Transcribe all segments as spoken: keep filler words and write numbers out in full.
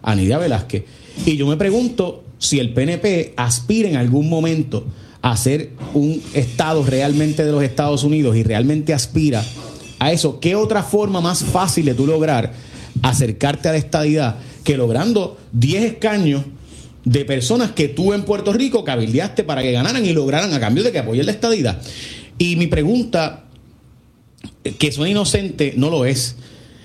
a Nidia Velázquez. Y yo me pregunto si el P N P aspira en algún momento a ser un estado realmente de los Estados Unidos y realmente aspira a eso. ¿Qué otra forma más fácil de tú lograr acercarte a la estadidad que logrando diez escaños de personas que tú en Puerto Rico cabildeaste para que ganaran y lograran a cambio de que apoyen la estadidad? Y mi pregunta, que suena inocente, no lo es.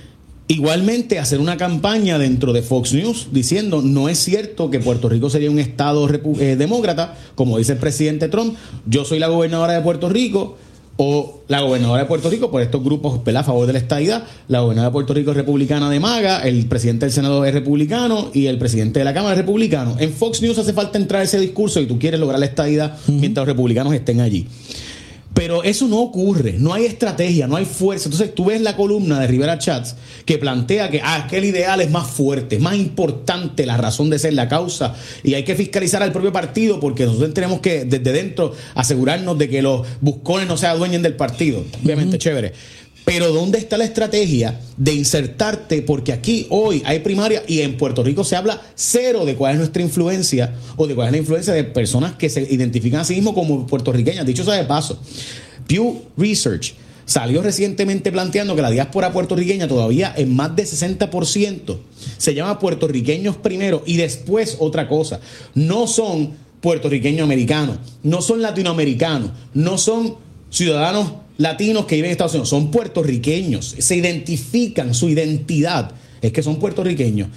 Igualmente, hacer una campaña dentro de Fox News diciendo no es cierto que Puerto Rico sería un estado repu- eh, demócrata, como dice el presidente Trump. Yo soy la gobernadora de Puerto Rico, o la gobernadora de Puerto Rico por estos grupos, ¿verdad?, a favor de la estadidad. La gobernadora de Puerto Rico es republicana de MAGA, el presidente del Senado es republicano y el presidente de la Cámara es republicano. En Fox News hace falta entrar ese discurso y tú quieres lograr la estadidad uh-huh. mientras los republicanos estén allí. Pero eso no ocurre, no hay estrategia, no hay fuerza. Entonces tú ves la columna de Rivera Chats que plantea que, ah, que el ideal es más fuerte, es más importante la razón de ser, la causa, y hay que fiscalizar al propio partido porque nosotros tenemos que desde dentro asegurarnos de que los buscones no se adueñen del partido. Obviamente, uh-huh. chévere. Pero ¿dónde está la estrategia de insertarte? Porque aquí hoy hay primaria y en Puerto Rico se habla cero de cuál es nuestra influencia o de cuál es la influencia de personas que se identifican a sí mismos como puertorriqueñas. Dicho sea de paso, Pew Research salió recientemente planteando que la diáspora puertorriqueña todavía en más de sesenta por ciento se llama puertorriqueños primero y después otra cosa. No son puertorriqueños americanos, no son latinoamericanos, no son ciudadanos latinos que viven en Estados Unidos, son puertorriqueños, se identifican, su identidad es que son puertorriqueños.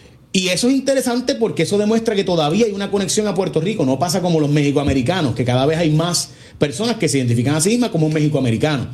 Y eso es interesante porque eso demuestra que todavía hay una conexión a Puerto Rico. No pasa como los mexicoamericanos, que cada vez hay más personas que se identifican a sí mismas como un mexicoamericano.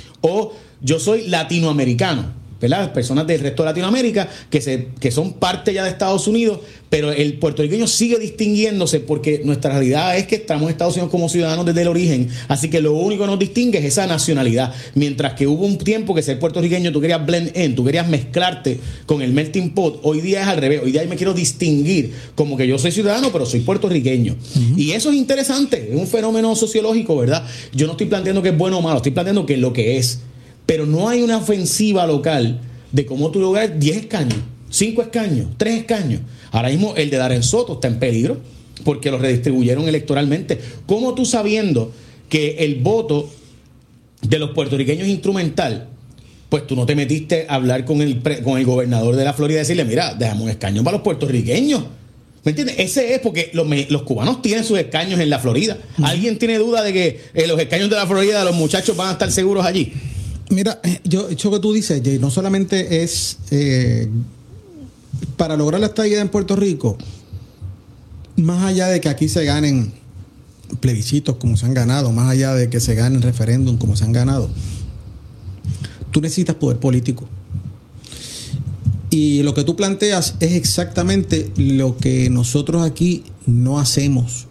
O yo soy latinoamericano, ¿verdad? Personas del resto de Latinoamérica que, se, que son parte ya de Estados Unidos, pero el puertorriqueño sigue distinguiéndose porque nuestra realidad es que estamos en Estados Unidos como ciudadanos desde el origen, así que lo único que nos distingue es esa nacionalidad, mientras que hubo un tiempo que ser puertorriqueño tú querías blend in, tú querías mezclarte con el melting pot. Hoy día es al revés, hoy día me quiero distinguir como que yo soy ciudadano pero soy puertorriqueño. Uh-huh. Y eso es interesante, es un fenómeno sociológico, ¿verdad? Yo no estoy planteando que es bueno o malo, estoy planteando que es lo que es. Pero no hay una ofensiva local de cómo tú lograr diez escaños, cinco escaños, tres escaños. Ahora mismo el de Darren Soto está en peligro porque lo redistribuyeron electoralmente. ¿Cómo tú, sabiendo que el voto de los puertorriqueños es instrumental, pues tú no te metiste a hablar con el, con el gobernador de la Florida y decirle, mira, dejamos un escaño para los puertorriqueños? ¿Me entiendes? Ese es porque los, los cubanos tienen sus escaños en la Florida. ¿Alguien tiene duda de que eh, los escaños de la Florida de los muchachos van a estar seguros allí? Mira, yo, eso que tú dices, Jay, no solamente es eh, para lograr la estadidad en Puerto Rico, más allá de que aquí se ganen plebiscitos como se han ganado, más allá de que se ganen referéndum como se han ganado, tú necesitas poder político. Y lo que tú planteas es exactamente lo que nosotros aquí no hacemos.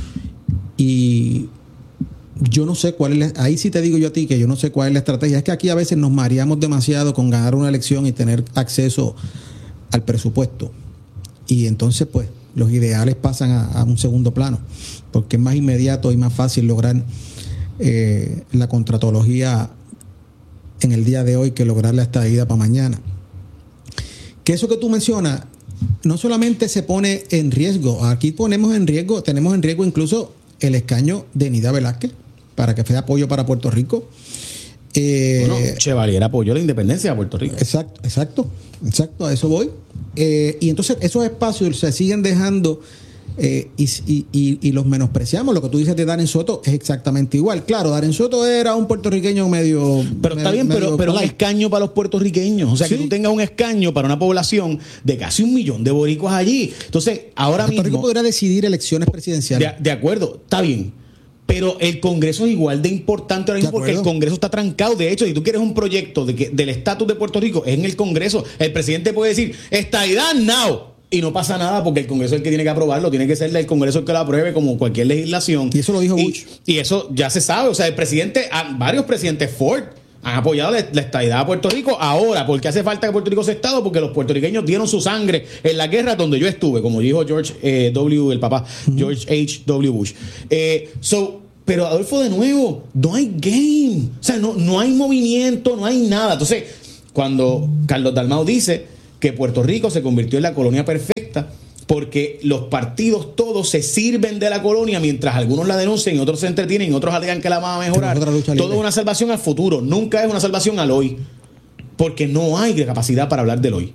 Y yo no sé cuál es la, ahí sí te digo yo a ti que yo no sé cuál es la estrategia. Es que aquí a veces nos mareamos demasiado con ganar una elección y tener acceso al presupuesto. Y entonces pues los ideales pasan a, a un segundo plano, porque es más inmediato y más fácil lograr eh, la contratología en el día de hoy que lograr la estadía para mañana. Que eso que tú mencionas no solamente se pone en riesgo, aquí ponemos en riesgo, tenemos en riesgo incluso el escaño de Nidia Velázquez para que sea apoyo para Puerto Rico. Eh, bueno, Chevalier apoyó la independencia de Puerto Rico. Exacto, exacto, exacto, a eso voy. Eh, y entonces esos espacios se siguen dejando eh, y, y, y, y los menospreciamos. Lo que tú dices de Darren Soto es exactamente igual. Claro, Darren Soto era un puertorriqueño medio... Pero está bien, pero, pero un escaño para los puertorriqueños. O sea, ¿sí? Que tú tengas un escaño para una población de casi un millón de boricuas allí. Entonces, ahora Puerto mismo... Rico podrá decidir elecciones presidenciales. De, de acuerdo, está bien. Pero el Congreso es igual de importante ahora mismo porque el Congreso está trancado. De hecho, si tú quieres un proyecto de que, del estatus de Puerto Rico, es en el Congreso. El presidente puede decir, estadidad now. Y no pasa nada porque el Congreso es el que tiene que aprobarlo. Tiene que ser el Congreso el que lo apruebe como cualquier legislación. Y eso lo dijo Bush. Y, y eso ya se sabe. O sea, el presidente, varios presidentes Ford han apoyado la, la estadidad a Puerto Rico ahora, porque hace falta que Puerto Rico sea estado, porque los puertorriqueños dieron su sangre en la guerra donde yo estuve, como dijo George eh, W., el papá, uh-huh. George H W. Bush. Eh, so, pero Adolfo, de nuevo, no hay game. O sea, no, no hay movimiento, no hay nada. Entonces, cuando Carlos Dalmau dice que Puerto Rico se convirtió en la colonia perfecta, afecta porque los partidos todos se sirven de la colonia mientras algunos la denuncian y otros se entretienen y otros alegan que la van a mejorar. Todo es una salvación al futuro, nunca es una salvación al hoy, porque no hay capacidad para hablar del hoy.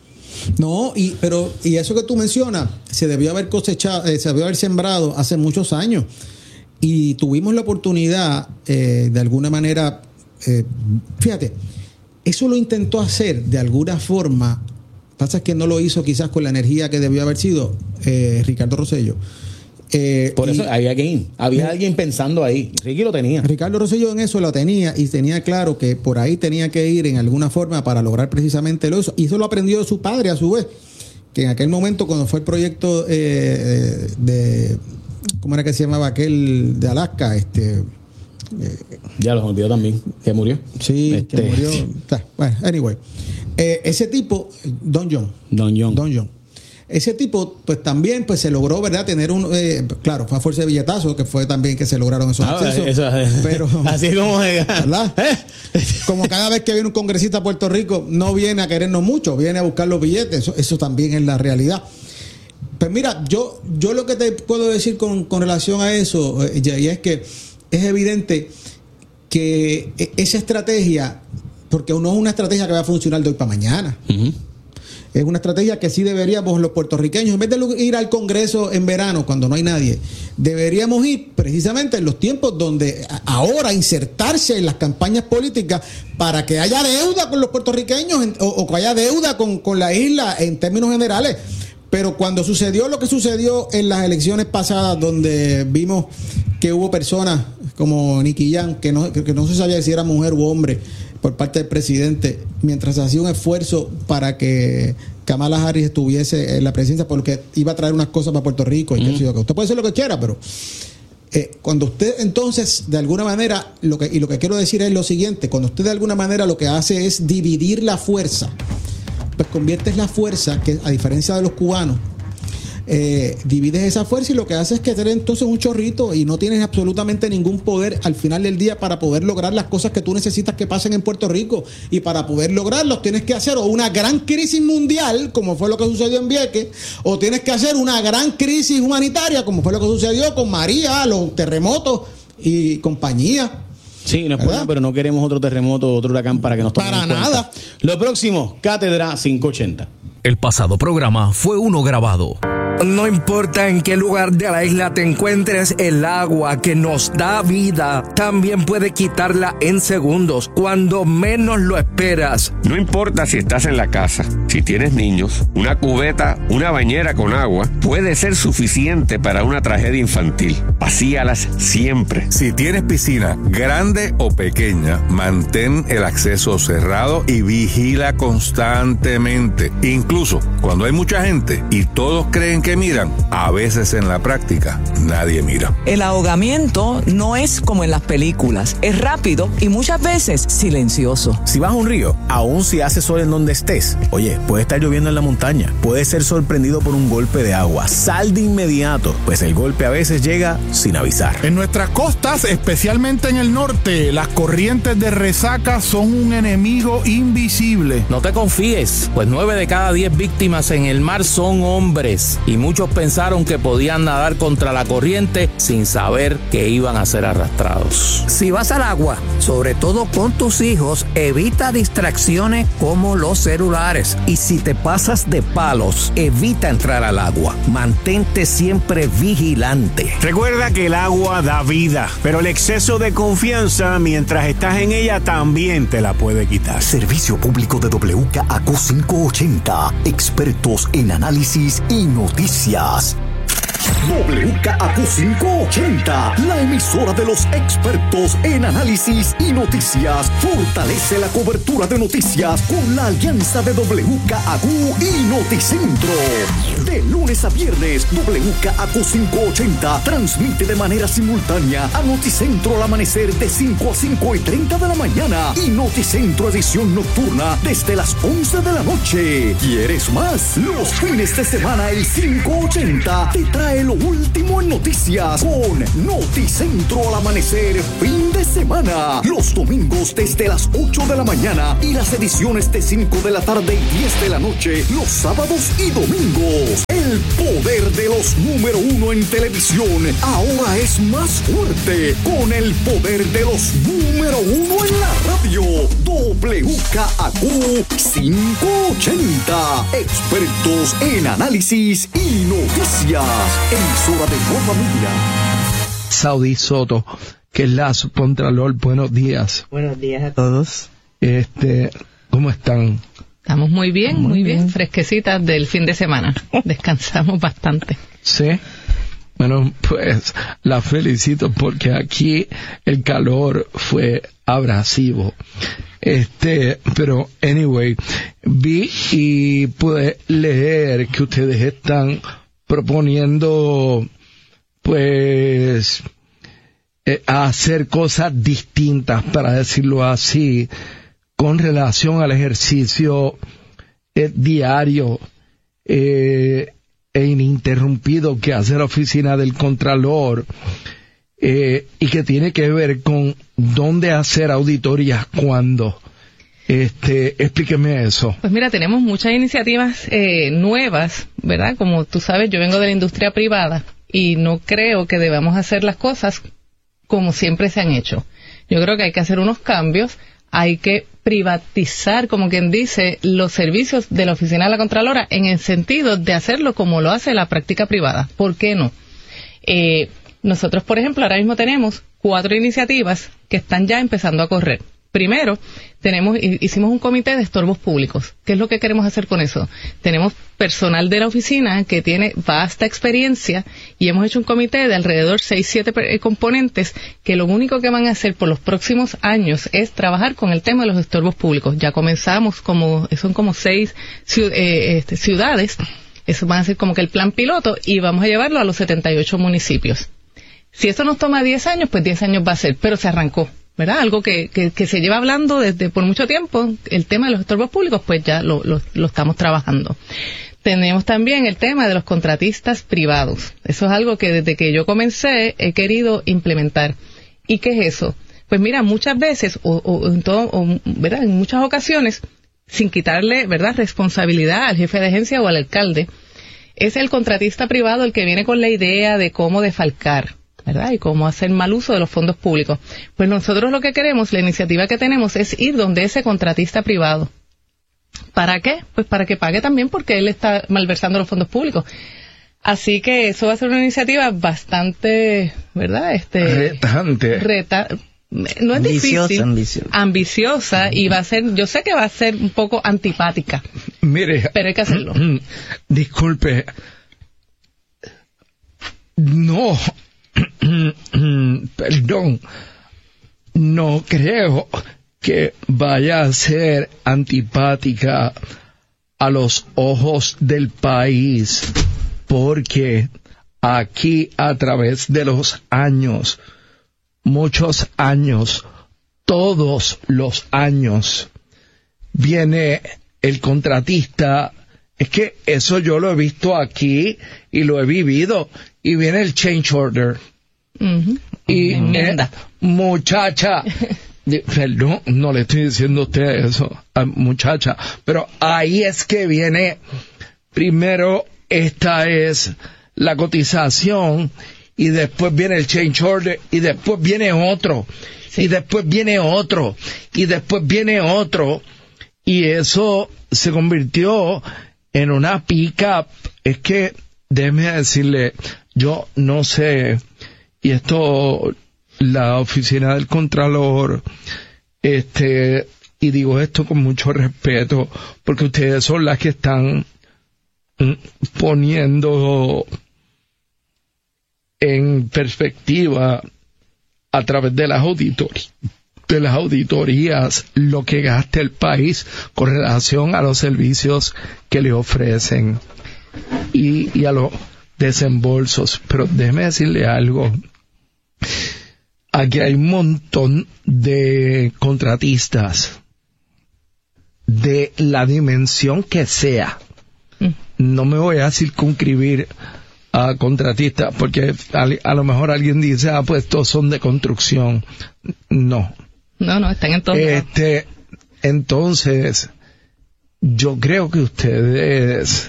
No, y pero y eso que tú mencionas se debió haber cosechado, eh, se debió haber sembrado hace muchos años y tuvimos la oportunidad eh, de alguna manera, eh, fíjate, eso lo intentó hacer de alguna forma. Pasa que no lo hizo quizás con la energía que debió haber sido eh, Ricardo Rosselló. Eh, Por eso y, había alguien, había eh, alguien pensando ahí. Ricky lo tenía. Ricardo Rosselló en eso lo tenía y tenía claro que por ahí tenía que ir en alguna forma para lograr precisamente eso. Y eso lo aprendió de su padre a su vez, que en aquel momento cuando fue el proyecto eh, de, ¿cómo era que se llamaba aquel de Alaska? Este... Eh, ya lo olvidó también, que murió. Sí, este. que murió. Bueno, anyway. Eh, ese tipo, Don John. Don John. Don John. Ese tipo, pues también pues se logró, ¿verdad? Tener un. Eh, claro, fue a fuerza de billetazo, que fue también que se lograron esos ah, accesos. Eso, pero. Así como. ¿Verdad? Como cada vez que viene un congresista a Puerto Rico, no viene a querernos mucho, viene a buscar los billetes. Eso, eso también es la realidad. Pues mira, yo, yo lo que te puedo decir con, con relación a eso, eh, y es que es evidente que esa estrategia, porque no es una estrategia que va a funcionar de hoy para mañana. Uh-huh. Es una estrategia que sí deberíamos los puertorriqueños, en vez de ir al Congreso en verano cuando no hay nadie, deberíamos ir precisamente en los tiempos donde ahora insertarse en las campañas políticas para que haya deuda con los puertorriqueños o, o que haya deuda con, con la isla en términos generales. Pero cuando sucedió lo que sucedió en las elecciones pasadas, donde vimos que hubo personas como Nicky Jam, que no, que no se sabía si era mujer u hombre, por parte del presidente, mientras hacía un esfuerzo para que Kamala Harris estuviese en la presidencia, porque iba a traer unas cosas para Puerto Rico. Y mm. que, usted puede hacer lo que quiera, pero eh, cuando usted entonces, de alguna manera, lo que, y lo que quiero decir es lo siguiente, cuando usted de alguna manera lo que hace es dividir la fuerza, pues conviertes la fuerza, que a diferencia de los cubanos, eh, divides esa fuerza y lo que haces es que tener entonces un chorrito y no tienes absolutamente ningún poder al final del día para poder lograr las cosas que tú necesitas que pasen en Puerto Rico. Y para poder lograrlos tienes que hacer o una gran crisis mundial, como fue lo que sucedió en Vieques, o tienes que hacer una gran crisis humanitaria, como fue lo que sucedió con María, los terremotos y compañía. Sí, no es bueno, pero no queremos otro terremoto, otro huracán para que nos tomen Para nada. Lo próximo, Cátedra quinientos ochenta. El pasado programa fue uno grabado. No importa en qué lugar de la isla te encuentres, el agua que nos da vida también puede quitarla en segundos, cuando menos lo esperas. No importa si estás en la casa, si tienes niños, una cubeta, una bañera con agua puede ser suficiente para una tragedia infantil. Vacíalas siempre. Si tienes piscina, grande o pequeña, mantén el acceso cerrado y vigila constantemente. Incluso cuando hay mucha gente y todos creen que miran, a veces en la práctica nadie mira. El ahogamiento no es como en las películas, es rápido y muchas veces silencioso. Si vas a un río, aun si hace sol en donde estés, oye, puede estar lloviendo en la montaña, puedes ser sorprendido por un golpe de agua, sal de inmediato, pues el golpe a veces llega sin avisar. En nuestras costas, especialmente en el norte, las corrientes de resaca son un enemigo invisible. No te confíes, pues nueve de cada diez víctimas en el mar son hombres. Y muchos pensaron que podían nadar contra la corriente sin saber que iban a ser arrastrados. Si vas al agua, sobre todo con tus hijos, evita distracciones como los celulares. Y si te pasas de palos, evita entrar al agua. Mantente siempre vigilante. Recuerda que el agua da vida, pero el exceso de confianza mientras estás en ella también te la puede quitar. Servicio público de W K A Q quinientos ochenta. Expertos en análisis y noticias. W K A Q quinientos ochenta, la emisora de los expertos en análisis y noticias, fortalece la cobertura de noticias con la alianza de W K A Q y Noticentro. De lunes a viernes, W K A Q quinientos ochenta transmite de manera simultánea a Noticentro al amanecer de cinco a cinco y treinta de la mañana y Noticentro edición nocturna desde las once de la noche. ¿Quieres más? Los fines de semana el quinientos ochenta te trae lo último en noticias con Noticentro al amanecer fin de semana. Los domingos desde las ocho de la mañana y las ediciones de cinco de la tarde y diez de la noche los sábados y domingos. El de los número uno en televisión ahora es más fuerte con el poder de los número uno en la radio. W K A Q quinientos ochenta. Expertos en análisis y noticias. Emisora de Nueva Media. Saudi Soto, que es la subcontralor. Buenos días. Buenos días a todos. Este, ¿cómo están? Estamos muy bien, muy, muy bien. bien, fresquecitas del fin de semana. Descansamos bastante. Sí. Bueno, pues la felicito porque aquí el calor fue abrasivo. Este, pero anyway, vi y pude leer que ustedes están proponiendo, pues, eh, hacer cosas distintas, para decirlo así, con relación al ejercicio eh, diario eh, e ininterrumpido que hace la oficina del Contralor, eh, y que tiene que ver con dónde hacer auditorías, cuándo. Este, explíqueme eso. Pues mira, tenemos muchas iniciativas eh, nuevas, ¿verdad? Como tú sabes, yo vengo de la industria privada y no creo que debamos hacer las cosas como siempre se han hecho. Yo creo que hay que hacer unos cambios, hay que privatizar, como quien dice, los servicios de la oficina de la Contralora en el sentido de hacerlo como lo hace la práctica privada. ¿Por qué no? Eh, nosotros, por ejemplo, ahora mismo tenemos cuatro iniciativas que están ya empezando a correr. Primero, tenemos, hicimos un comité de estorbos públicos. ¿Qué es lo que queremos hacer con eso? Tenemos personal de la oficina que tiene vasta experiencia y hemos hecho un comité de alrededor seis, siete componentes que lo único que van a hacer por los próximos años es trabajar con el tema de los estorbos públicos. Ya comenzamos, como son como seis eh, este, ciudades, eso va a ser como que el plan piloto y vamos a llevarlo a los setenta y ocho municipios. Si eso nos toma diez años, pues diez años va a ser, pero se arrancó. ¿Verdad? Algo que, que, que se lleva hablando desde por mucho tiempo, el tema de los estorbos públicos, pues ya lo, lo, lo estamos trabajando. Tenemos también el tema de los contratistas privados. Eso es algo que desde que yo comencé he querido implementar. ¿Y qué es eso? Pues mira, muchas veces, o, o, en todo, o, ¿verdad? En muchas ocasiones, sin quitarle, ¿verdad?, responsabilidad al jefe de agencia o al alcalde, es el contratista privado el que viene con la idea de cómo defalcar, ¿verdad? Y cómo hacer mal uso de los fondos públicos. Pues nosotros lo que queremos, la iniciativa que tenemos, es ir donde ese contratista privado. ¿Para qué? Pues para que pague también porque él está malversando los fondos públicos. Así que eso va a ser una iniciativa bastante, ¿verdad? Este, retante. Reta, no es ambiciosa, difícil. Ambiciosa. Ambiciosa y va a ser, yo sé que va a ser un poco antipática. Mire. Pero hay que hacerlo. Disculpe. No. Perdón, no creo que vaya a ser antipática a los ojos del país, porque aquí a través de los años, muchos años, todos los años, viene el contratista. Es que eso yo lo he visto aquí y lo he vivido. Y viene el change order. Uh-huh. Y eh, muchacha, perdón, no le estoy diciendo a usted eso, a muchacha, pero ahí es que viene, primero esta es la cotización y después viene el change order y después viene otro, sí. y después viene otro, y después viene otro, y eso se convirtió en una pick-up. Es que, déjeme decirle, yo no sé, y esto, la oficina del Contralor, este, y digo esto con mucho respeto, porque ustedes son las que están poniendo en perspectiva a través de las auditorías, de las auditorías, lo que gasta el país con relación a los servicios que le ofrecen y, y a los desembolsos. Pero déjeme decirle algo. Aquí hay un montón de contratistas de la dimensión que sea. No me voy a circunscribir a contratistas porque a, a lo mejor alguien dice, ah, pues estos son de construcción. No. No, no, están en todo. Este, entonces, yo creo que ustedes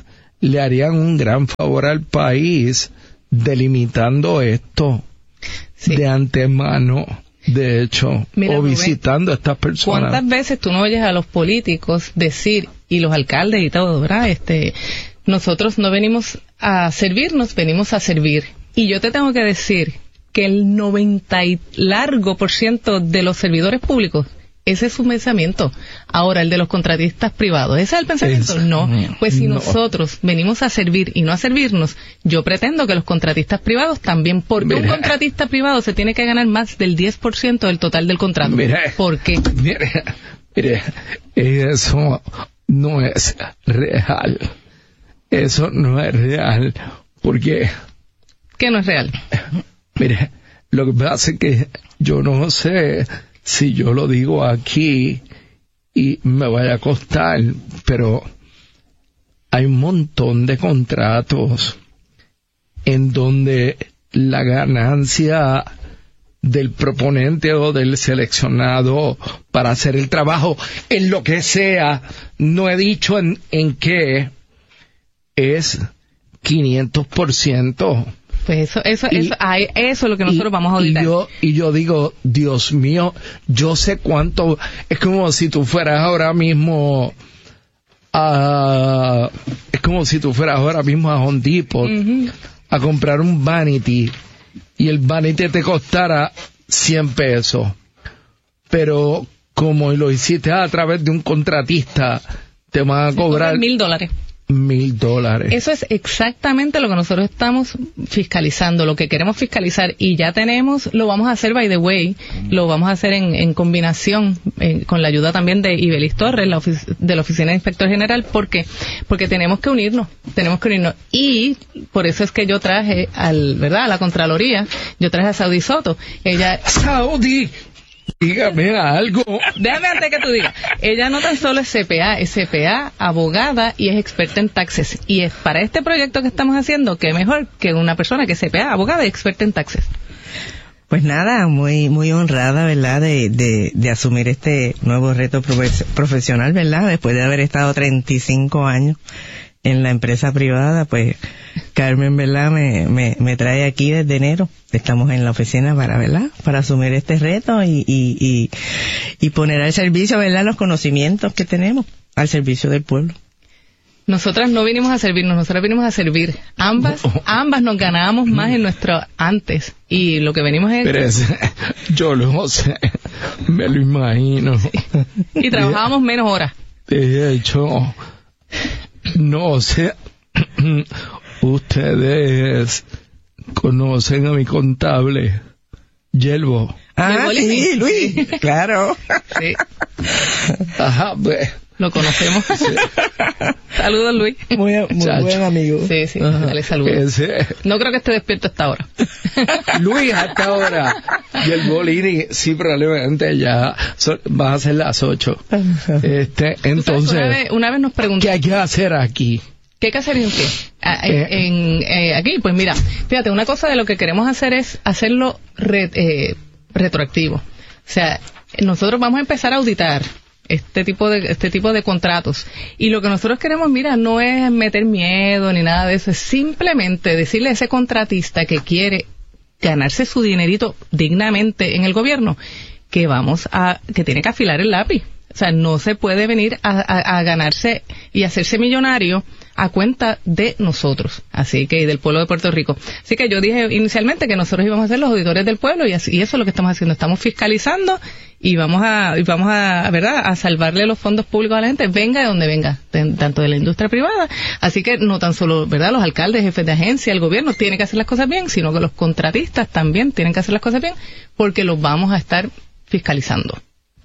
le harían un gran favor al país delimitando esto sí. de antemano, de hecho, Mira, o visitando a estas personas. ¿Cuántas veces tú no oyes a los políticos decir, y los alcaldes y todo, ¿verdad? Este, nosotros no venimos a servirnos, venimos a servir. Y yo te tengo que decir que el noventa y largo por ciento de los servidores públicos, ese es su pensamiento. Ahora, el de los contratistas privados, ¿ese es el pensamiento? Es, no. Pues si no. nosotros venimos a servir y no a servirnos, yo pretendo que los contratistas privados también, porque mira, un contratista privado se tiene que ganar más del diez por ciento del total del contrato. Mira, ¿por qué? Mira, mira, eso no es real. Eso no es real. Porque... ¿Qué no es real? Mire, lo que pasa es que yo no sé si yo lo digo aquí y me vaya a costar, pero hay un montón de contratos en donde la ganancia del proponente o del seleccionado para hacer el trabajo en lo que sea, no he dicho en, en qué, es quinientos por ciento. Pues eso, eso, y, eso, ay, eso es lo que nosotros y, vamos a auditar. Y yo, y yo digo, Dios mío, yo sé cuánto, es como si tú fueras ahora mismo a, es como si tú fueras ahora mismo a Home Depot uh-huh. a comprar un vanity y el vanity te costara cien pesos. Pero como lo hiciste a través de un contratista, te van a cobrar mil dólares. Mil dólares. Eso es exactamente lo que nosotros estamos fiscalizando, lo que queremos fiscalizar, y ya tenemos, lo vamos a hacer by the way, lo vamos a hacer en, en combinación eh, con la ayuda también de Ibelis Torres, la ofic- de la Oficina de Inspector General. ¿Por qué? Porque tenemos que unirnos, tenemos que unirnos, y por eso es que yo traje al, ¿verdad?, a la Contraloría, yo traje a Saudi Soto. Ella... ¡Saudi! Dígame algo. Déjame antes que tú digas. Ella no tan solo es C P A, es C P A, abogada y es experta en taxes. Y es para este proyecto que estamos haciendo, que mejor que una persona que es C P A, abogada y experta en taxes. Pues nada, muy muy honrada, ¿verdad?, de, de, de asumir este nuevo reto profe- profesional, ¿verdad?, después de haber estado treinta y cinco años en la empresa privada. Pues Carmen, ¿verdad?, me, me, me trae aquí desde enero. Estamos en la oficina para, ¿verdad?, para asumir este reto y, y, y, y poner al servicio, ¿verdad?, los conocimientos que tenemos al servicio del pueblo. Nosotras no vinimos a servirnos, nosotras vinimos a servir. Ambas, ambas nos ganábamos más en nuestro antes. Y lo que venimos es... Pero es, yo lo sé, me lo imagino. Sí. Y trabajábamos menos horas. De hecho, no sé, ustedes conocen a mi contable, Yelbo. Ah, sí, Luis, claro. Sí. Ajá, pues. Lo conocemos. Sí. Saludos, Luis. Muy, muy buen amigo. Sí, sí, ajá, dale saludos. Ese... No creo que esté despierto hasta ahora. Luis, hasta ahora. Y el Bolini, sí, probablemente ya son, va a ser las ocho. Este, entonces, una vez, una vez nos preguntó, ¿qué hay que hacer aquí? ¿Qué hay que hacer en qué? Ah, eh, en, eh, aquí, pues mira, fíjate, una cosa de lo que queremos hacer es hacerlo re, eh, retroactivo. O sea, nosotros vamos a empezar a auditar este tipo de este tipo de contratos, y lo que nosotros queremos, mira, no es meter miedo ni nada de eso, es simplemente decirle a ese contratista que quiere ganarse su dinerito dignamente en el gobierno, que vamos a, que tiene que afilar el lápiz. O sea, no se puede venir a, a, a ganarse y hacerse millonario a cuenta de nosotros, así que del pueblo de Puerto Rico. Así que yo dije inicialmente que nosotros íbamos a ser los auditores del pueblo, y, así, y eso es lo que estamos haciendo, estamos fiscalizando y vamos a, y vamos a, ¿verdad?, a salvarle los fondos públicos a la gente, venga de donde venga, de, tanto de la industria privada. Así que no tan solo, ¿verdad?, los alcaldes, jefes de agencia, el gobierno tiene que hacer las cosas bien, sino que los contratistas también tienen que hacer las cosas bien, porque los vamos a estar fiscalizando.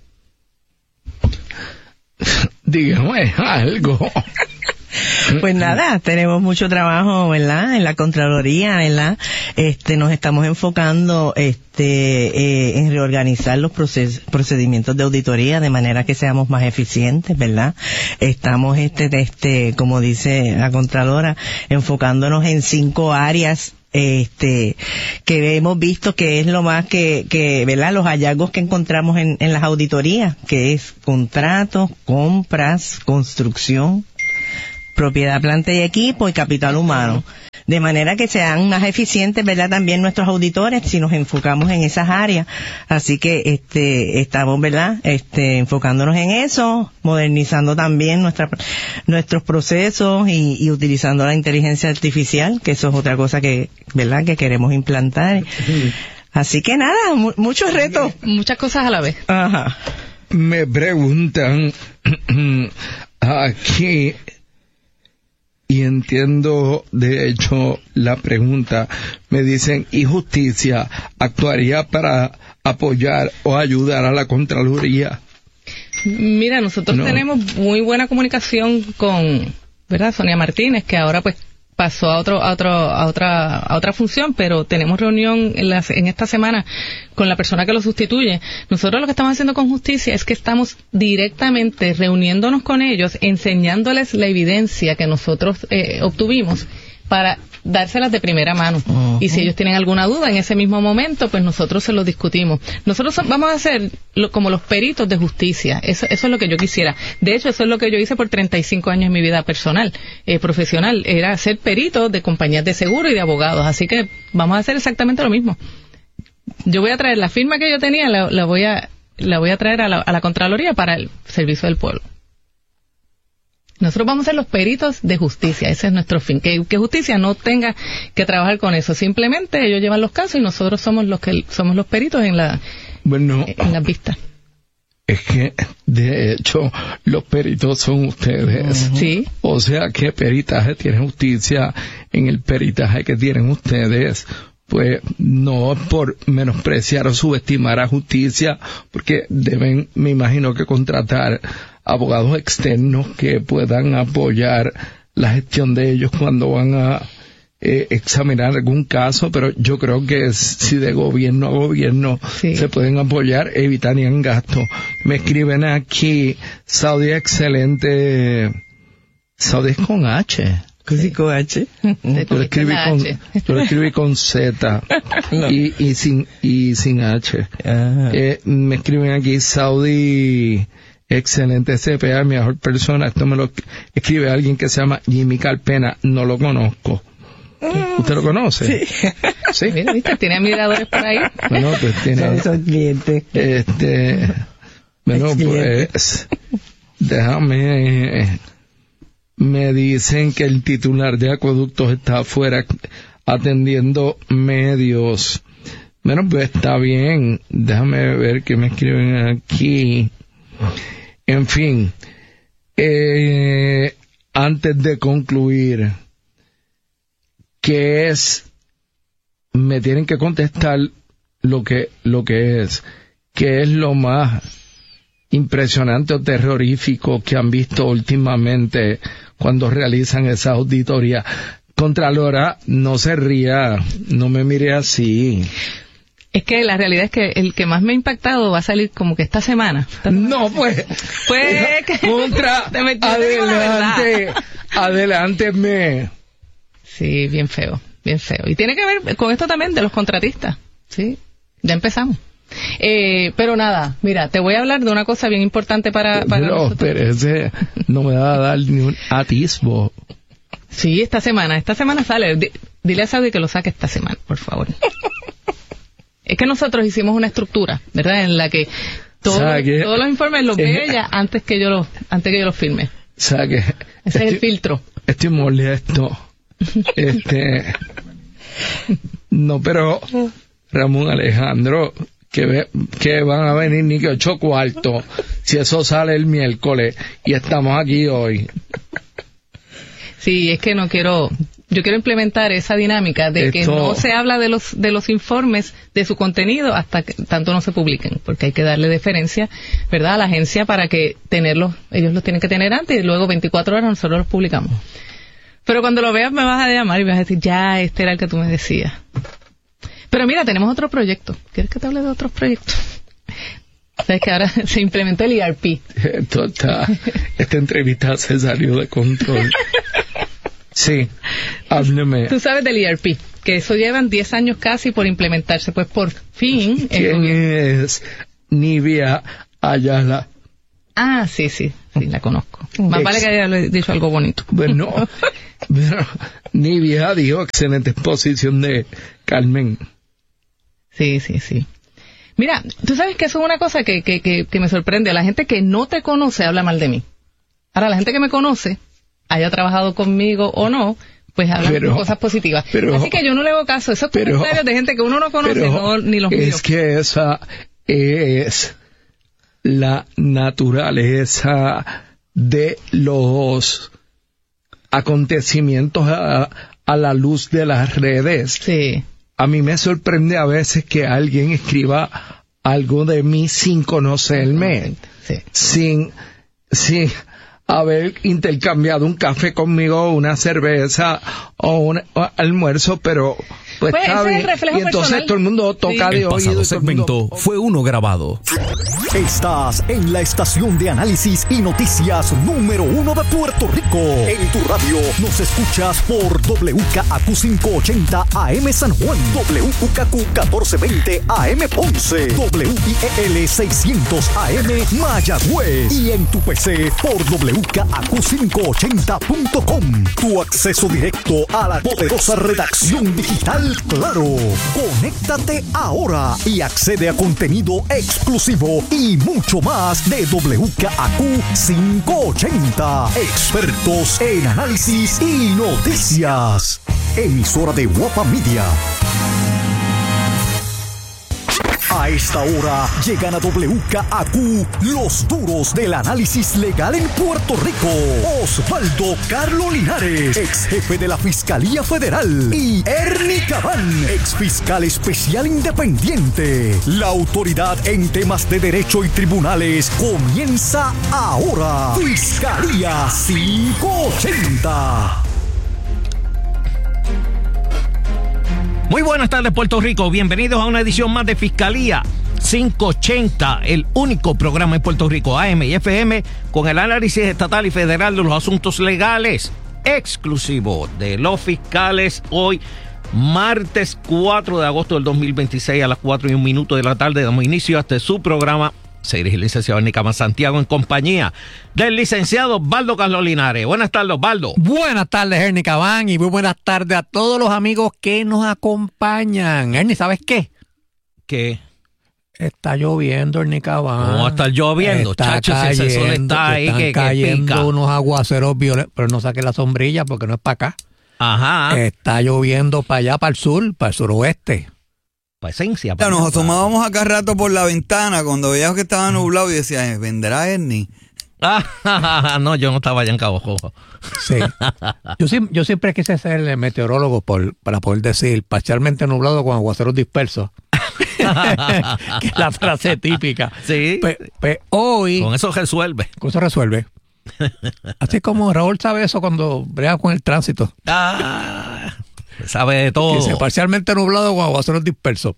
Dígame algo. Pues nada, tenemos mucho trabajo, ¿verdad?, en la Contraloría, ¿verdad? Este, nos estamos enfocando, este, eh, en reorganizar los proces- procedimientos de auditoría de manera que seamos más eficientes, ¿verdad? Estamos, este, este, como dice la Contralora, enfocándonos en cinco áreas este que hemos visto que es lo más que, que ¿verdad?, los hallazgos que encontramos en, en las auditorías, que es contratos, compras, construcción, propiedad, planta y equipo y capital humano. De manera que sean más eficientes, ¿verdad? También nuestros auditores si nos enfocamos en esas áreas. Así que este estamos, ¿verdad? Este enfocándonos en eso, modernizando también nuestra, nuestros procesos y, y utilizando la inteligencia artificial, que eso es otra cosa que, ¿verdad? Que queremos implantar. Así que nada, mu- muchos retos. Muchas cosas a la vez. Ajá. Me preguntan aquí, y entiendo de hecho la pregunta, me dicen, ¿y justicia actuaría para apoyar o ayudar a la Contraloría? Mira, nosotros No. tenemos muy buena comunicación con, ¿verdad? Sonia Martínez, que ahora pues pasó a otro, a otro, a otra, a otra función, pero tenemos reunión en, la, en esta semana con la persona que lo sustituye. Nosotros lo que estamos haciendo con justicia es que estamos directamente reuniéndonos con ellos, enseñándoles la evidencia que nosotros eh, obtuvimos para dárselas de primera mano. Uh-huh. Y si ellos tienen alguna duda en ese mismo momento, pues nosotros se los discutimos. Nosotros so- vamos a ser lo, como los peritos de justicia. Eso, eso es lo que yo quisiera. De hecho, eso es lo que yo hice por treinta y cinco años en mi vida personal, eh, profesional. Era ser perito de compañías de seguro y de abogados. Así que vamos a hacer exactamente lo mismo. Yo voy a traer la firma que yo tenía, la, la voy a la voy a traer a la, a la Contraloría para el servicio del pueblo. Nosotros vamos a ser los peritos de justicia, ese es nuestro fin, que, que justicia no tenga que trabajar con eso, simplemente ellos llevan los casos y nosotros somos los que somos los peritos en la bueno, en las vistas. Es que de hecho los peritos son ustedes. Uh-huh. Sí. O sea, ¿qué peritaje tiene justicia en el peritaje que tienen ustedes? Pues no por menospreciar o subestimar a justicia, porque deben, me imagino que contratar abogados externos que puedan apoyar la gestión de ellos cuando van a eh, examinar algún caso, pero yo creo que si de gobierno a gobierno sí. se pueden apoyar, evitarían gastos. Me escriben aquí, Saudi excelente, Saudi es con H. Sí, con H. Yo lo escribí con, yo lo escribí con Z no. y, y sin y sin H. Eh, me escriben aquí Saudi excelente C P A, mejor persona. Esto me lo escribe alguien que se llama Jimmy Calpena, no lo conozco. ¿Usted lo conoce? Sí. ¿Sí? Mira, ¿viste? Tiene admiradores por ahí. Bueno, pues tiene. Son clientes. Este, bueno, pues déjame. Me dicen que el titular de acueductos está afuera atendiendo medios. Bueno, pues está bien. Déjame ver qué me escriben aquí. En fin, eh, antes de concluir, ¿qué es? Me tienen que contestar lo que, lo que es. ¿Qué es lo más impresionante o terrorífico que han visto últimamente cuando realizan esa auditoría? Contralora, no se ría, no me mire así. Es que la realidad es que el que más me ha impactado va a salir como que esta semana. Esta semana. No, pues. Pues. Que, contra. Te me, adelante. Adelánteme. Sí, bien feo, bien feo. Y tiene que ver con esto también de los contratistas. Sí, ya empezamos. Eh, pero nada, mira, te voy a hablar de una cosa bien importante para, para no, nosotros. Pero ese no me va a dar ni un atisbo. Sí, esta semana, esta semana sale. D- dile a Saudi que lo saque esta semana, por favor. Es que nosotros hicimos una estructura, ¿verdad? En la que todo, todos los informes los ve ella antes que yo los, antes que yo los firme. O sea que ese estoy, es el filtro. Estoy molesto. este, no, pero Ramón Alejandro, que, ve, que van a venir ni que ocho cuartos, si eso sale el miércoles y estamos aquí hoy. Sí, es que no quiero, yo quiero implementar esa dinámica de Esto... que no se habla de los de los informes, de su contenido, hasta que tanto no se publiquen, porque hay que darle deferencia, ¿verdad?, a la agencia para que tenerlos, ellos los tienen que tener antes y luego veinticuatro horas nosotros los publicamos. Pero cuando lo veas me vas a llamar y me vas a decir, ya, este era el que tú me decías. Pero mira, tenemos otro proyecto. ¿Quieres que te hable de otros proyectos? Sabes que ahora se implementó el E R P. Esto está, esta entrevista se salió de control. Sí, hábleme. Tú sabes del E R P, que eso llevan diez años casi por implementarse. Pues por fin... ¿Quién es Nivia Ayala? Ah, sí, sí. Sí, la conozco. Más vale que haya dicho algo bonito. Bueno, pero Nivia dijo excelente exposición de Carmen. Sí, sí, sí. Mira, tú sabes que eso es una cosa que, que, que, que me sorprende. La gente que no te conoce habla mal de mí. Ahora, la gente que me conoce, haya trabajado conmigo o no, pues hablan pero, cosas positivas. Pero, Así que yo no le hago caso. Esos pero, comentarios de gente que uno no conoce, no, ni los es míos. Es que esa es la naturaleza de los acontecimientos a, a la luz de las redes. Sí. A mí me sorprende a veces que alguien escriba algo de mí sin conocerme, sí. sin, sin haber intercambiado un café conmigo, una cerveza o un o almuerzo, pero pues, pues está bien. Y entonces personal. Todo el mundo toca sí. de El oído. pasado segmento fue uno grabado. Estás en la estación de análisis y noticias número uno de Puerto Rico. En tu radio nos escuchas por W K A Q quinientos ochenta A M San Juan, W U K Q catorce veinte A M Ponce, W I E L seiscientos A M Mayagüez y en tu P C por W K A Q quinientos ochenta punto com. Tu acceso directo a la poderosa redacción digital Claro. Conéctate ahora y accede a contenido exclusivo y mucho más de W K A Q quinientos ochenta. Expertos en análisis y noticias. Emisora de Guapa Media. A esta hora llegan a W K A Q los duros del análisis legal en Puerto Rico. Osvaldo Carlo Linares, ex jefe de la Fiscalía Federal, y Ernie Cabán, ex fiscal especial independiente. La autoridad en temas de derecho y tribunales comienza ahora. Fiscalía quinientos ochenta. Muy buenas tardes, Puerto Rico. Bienvenidos a una edición más de Fiscalía quinientos ochenta, el único programa en Puerto Rico, A M y F M, con el análisis estatal y federal de los asuntos legales, exclusivo de los fiscales. Hoy, martes cuatro de agosto del dos mil veintiséis, a las cuatro y un minuto de la tarde, damos inicio a este su programa. Se dirige el licenciado Ernie Cabán Santiago en compañía del licenciado Osvaldo Carlos Linares. Buenas tardes, Osvaldo. Buenas tardes, Ernie Cabán, y muy buenas tardes a todos los amigos que nos acompañan. Ernie, ¿sabes qué? ¿Qué? Está lloviendo, Ernie Cabán. ¿Cómo va a estar lloviendo, está chacho? Cayendo, si ese sol está ahí, están que, cayendo que pica. unos aguaceros violentos, pero no saque la sombrilla porque no es para acá. Ajá. Está lloviendo para allá, para el sur, para el suroeste. Para esencia. Para nos asomábamos acá rato por la ventana cuando veíamos que estaba nublado y decía, ¿vendrá Ernie? Ah, no, yo no estaba allá en Cabo Rojo. Sí. Yo, yo siempre quise ser el meteorólogo por, para poder decir parcialmente nublado con aguaceros dispersos. Que es la frase típica. Sí. Pues, pues hoy. Con eso resuelve. Con eso resuelve. Así como Raúl sabe eso cuando brega con el tránsito. Ah. Sabe de todo. Dice, parcialmente nublado con aguaceros dispersos.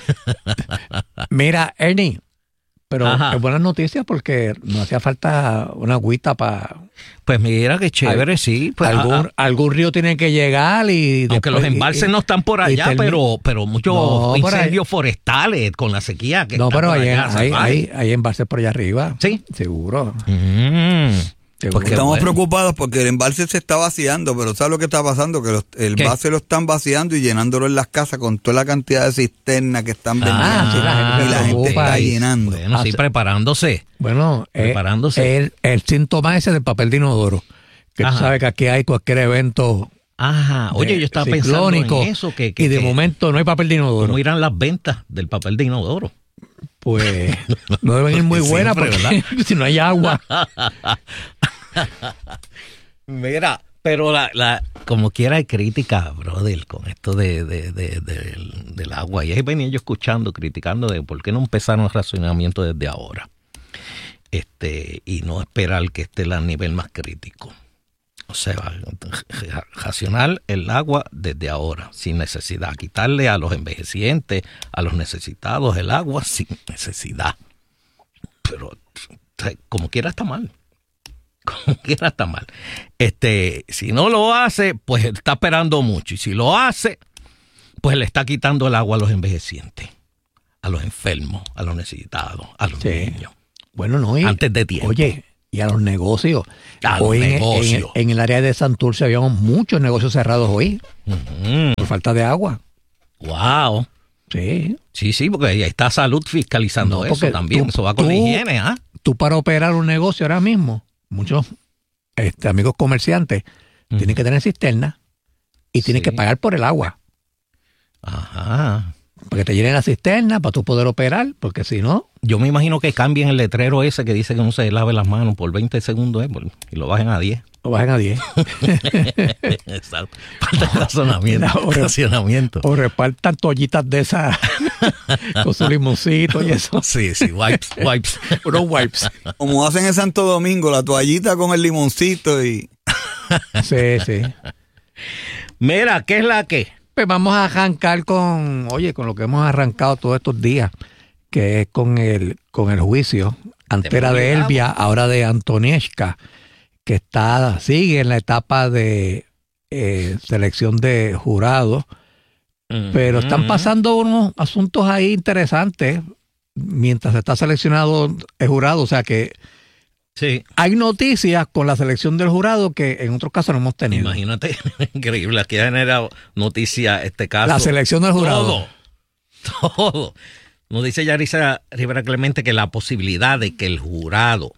Mira, Ernie, pero es buenas noticias porque no hacía falta una agüita para... Pues mira qué chévere, Al, sí. Pues, algún, a, a, algún río tiene que llegar y... Aunque después, los embalses y, no están por allá, pero pero muchos no, incendios forestales con la sequía que No, pero hay, allá, hay, hay, hay embalses por allá arriba. Sí. Seguro. Mm. Porque estamos bueno. preocupados porque el embalse se está vaciando, pero ¿sabes lo que está pasando? Que los, el embalse lo están vaciando y llenándolo en las casas con toda la cantidad de cisternas que están vendiendo. Ah, sí, la gente y la gente está llenando. Bueno, sí, preparándose. Bueno, preparándose. El, el síntoma ese del papel de inodoro. Que Ajá. tú sabes que aquí hay cualquier evento. Ajá, oye, yo estaba pensando en eso. Que, que, y de que, momento no hay papel de inodoro. ¿Cómo irán las ventas del papel de inodoro? Pues no deben ir muy buenas porque si no hay agua. Mira, pero la, la como quiera hay crítica, brother, con esto de, de, de, de del, del agua. Y ahí venía yo escuchando, criticando de por qué no empezaron el racionamiento desde ahora. Este, y no esperar que esté al nivel más crítico. O sea, racionar el agua desde ahora, sin necesidad. Quitarle a los envejecientes, a los necesitados el agua sin necesidad. Pero como quiera está mal. Como quiera está mal. Este, si no lo hace, pues está esperando mucho. Y si lo hace, pues le está quitando el agua a los envejecientes, a los enfermos, a los necesitados, a los sí. niños. Bueno, no. Y, antes de tiempo. Oye, y a los negocios. A hoy los en, negocios. En, en el área de Santurce habíamos muchos negocios cerrados hoy Uh-huh. por falta de agua. Wow. Sí. Sí, sí, porque ahí está salud fiscalizando No, eso porque también. tú- eso va con la tú- higiene, ¿ah? Tú para operar un negocio ahora mismo, muchos este, amigos comerciantes tienen que tener cisterna y tienen que pagar por el agua. Ajá. Para que te llenen la cisterna, para tú poder operar, porque si no... Yo me imagino que cambien el letrero ese que dice que no se lave las manos por veinte segundos eh, por- y lo bajen a diez. Lo bajen a diez. Exacto. Falta de razonamiento. O re- racionamiento. O repartan toallitas de esas con su limoncito y eso. Sí, sí, wipes, wipes. Unos wipes. Como hacen en Santo Domingo, la toallita con el limoncito y... Sí, sí. Mira, ¿qué es la que? Pues vamos a arrancar con, oye, con lo que hemos arrancado todos estos días, que es con el, con el juicio. Antes era de Elvia, ahora de Antonieshka, que está, sigue en la etapa de eh, selección de jurados. Pero están pasando unos asuntos ahí interesantes mientras se está seleccionado el jurado. O sea que sí. Hay noticias con la selección del jurado que en otros casos no hemos tenido. Imagínate, increíble, aquí ha generado noticia este caso. La selección del jurado. Todo, todo. Nos dice Yarisa Rivera Clemente que la posibilidad de que el jurado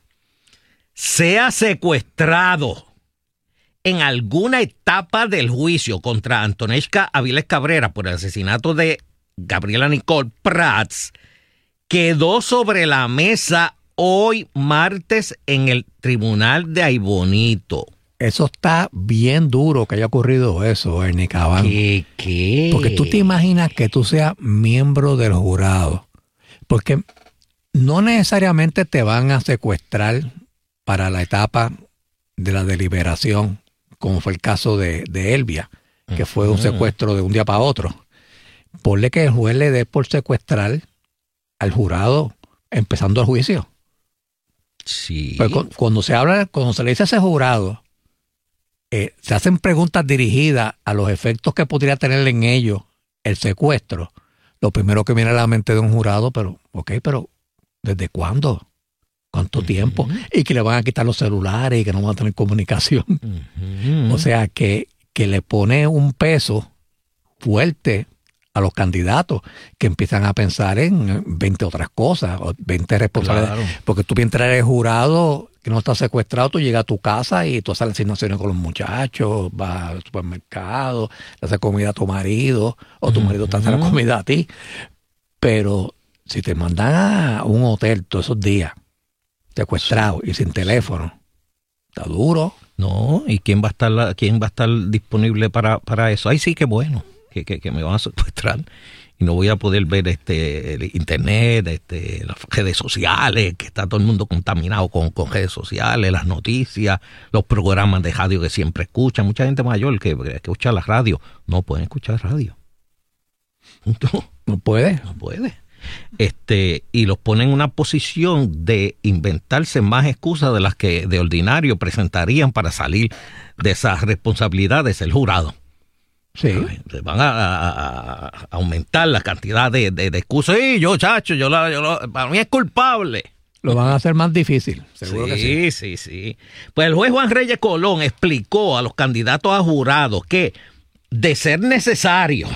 sea secuestrado en alguna etapa del juicio contra Antonieshka Avilés Cabrera por el asesinato de Gabriela Nicole Prats quedó sobre la mesa hoy martes en el tribunal de Aibonito. Eso está bien duro que haya ocurrido eso, Ernie Cabán. ¿Qué, qué? Porque tú te imaginas que tú seas miembro del jurado. Porque no necesariamente te van a secuestrar para la etapa de la deliberación, como fue el caso de, de Elvia, que fue un secuestro de un día para otro. Ponle que el juez le dé por secuestrar al jurado empezando el juicio. Sí. Pues cu- cuando se habla, cuando se le dice a ese jurado, eh, se hacen preguntas dirigidas a los efectos que podría tener en ellos el secuestro. Lo primero que viene a la mente de un jurado, pero, ok, pero ¿desde cuándo? ¿Cuánto tiempo? Y que le van a quitar los celulares y que no van a tener comunicación. Uh-huh. O sea, que, que le pone un peso fuerte a los candidatos que empiezan a pensar en veinte otras cosas, o veinte responsabilidades. Claro. Porque tú mientras eres jurado, que no estás secuestrado, tú llegas a tu casa y tú haces las asignaciones con los muchachos, vas al supermercado, le haces comida a tu marido, o tu marido te hace la comida a ti. Pero si te mandan a un hotel todos esos días, secuestrado y sin teléfono, está duro. No, ¿y quién va a estar quién va a estar disponible para, para eso? Ahí sí que bueno, que, que, que me van a secuestrar y no voy a poder ver este el internet, este las redes sociales, que está todo el mundo contaminado con, con redes sociales, las noticias, los programas de radio que siempre escuchan. Mucha gente mayor que, que escucha la radio, no pueden escuchar radio. No, no puede. No puede. Este, y los pone en una posición de inventarse más excusas de las que de ordinario presentarían para salir de esas responsabilidades el jurado. Sí. Se van a, a- a aumentar la cantidad de, de, de excusas. Sí, yo, chacho, yo, la, yo la- para mí es culpable. Lo van a hacer más difícil, seguro sí, que sí. sí, sí. Pues el juez Juan Reyes Colón explicó a los candidatos a jurados que, de ser necesario,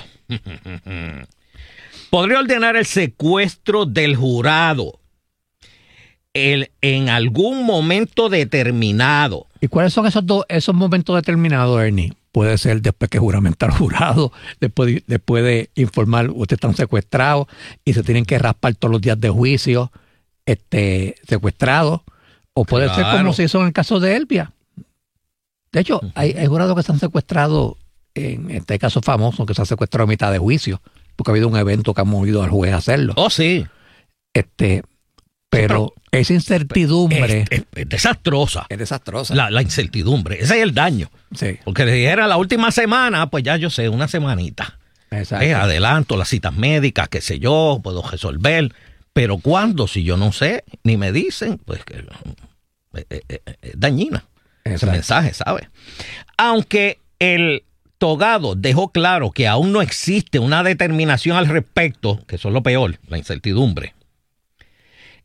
podría ordenar el secuestro del jurado el, en algún momento determinado. ¿Y cuáles son esos dos, esos momentos determinados, Ernie? Puede ser después que juramenta el jurado, después, de- después de informar, ustedes están secuestrados y se tienen que raspar todos los días de juicio, este, secuestrados. O puede ser Claro. como se hizo en el caso de Elvia. De hecho, hay, hay jurados que están secuestrados, en este caso famoso, que se han secuestrado a mitad de juicio, porque ha habido un evento que ha movido al juez a hacerlo. Oh, sí. Este, pero esa incertidumbre Es, es- es desastrosa. es desastrosa. La, la incertidumbre. Ese es el daño. Sí. Porque le dijera la última semana, pues ya yo sé, una semanita. Exacto. Eh, adelanto las citas médicas, qué sé yo, puedo resolver. Pero ¿cuándo? Si yo no sé, ni me dicen, pues que eh, eh, eh, es dañina ese Exacto. mensaje, ¿sabes? Aunque el togado dejó claro que aún no existe una determinación al respecto, que eso es lo peor, la incertidumbre.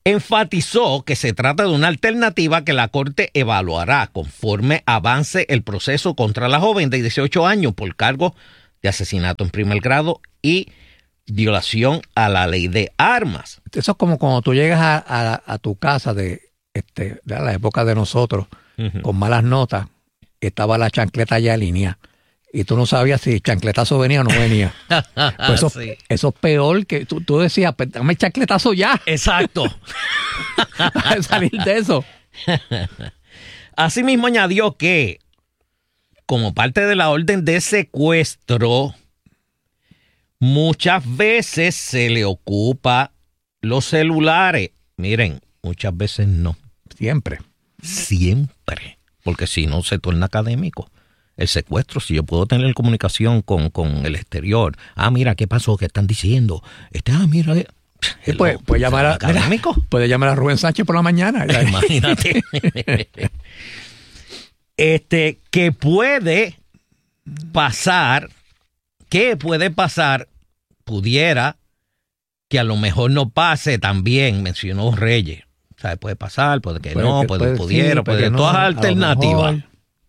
enfatizó que se trata de una alternativa que la Corte evaluará conforme avance el proceso contra la joven de dieciocho años por cargo de asesinato en primer grado y violación a la ley de armas. Eso es como cuando tú llegas a, a, a tu casa de, este, de la época de nosotros, uh-huh. con malas notas, estaba la chancleta ya alineada. Y tú no sabías si chancletazo venía o no venía. Pues eso, sí. eso es peor que tú, tú decías, pues, dame chancletazo ya. Exacto. Para salir de eso. Asimismo añadió que, como parte de la orden de secuestro, muchas veces se le ocupa los celulares. Miren, muchas veces no. Siempre. Siempre. Porque si no se torna académico. El secuestro, si yo puedo tener comunicación con, con el exterior. Ah, mira, ¿qué pasó? ¿Qué están diciendo? Este, ah, mira. Sí, puede, puede, llamar a, académico. Mira, puede llamar a Rubén Sánchez por la mañana. Imagínate. este, que puede pasar, que puede pasar, pudiera, que a lo mejor no pase también, mencionó Reyes. O sea, puede pasar, puede que puede no, que puede, puede pudiera, sí, puede, puede no, todas alternativas.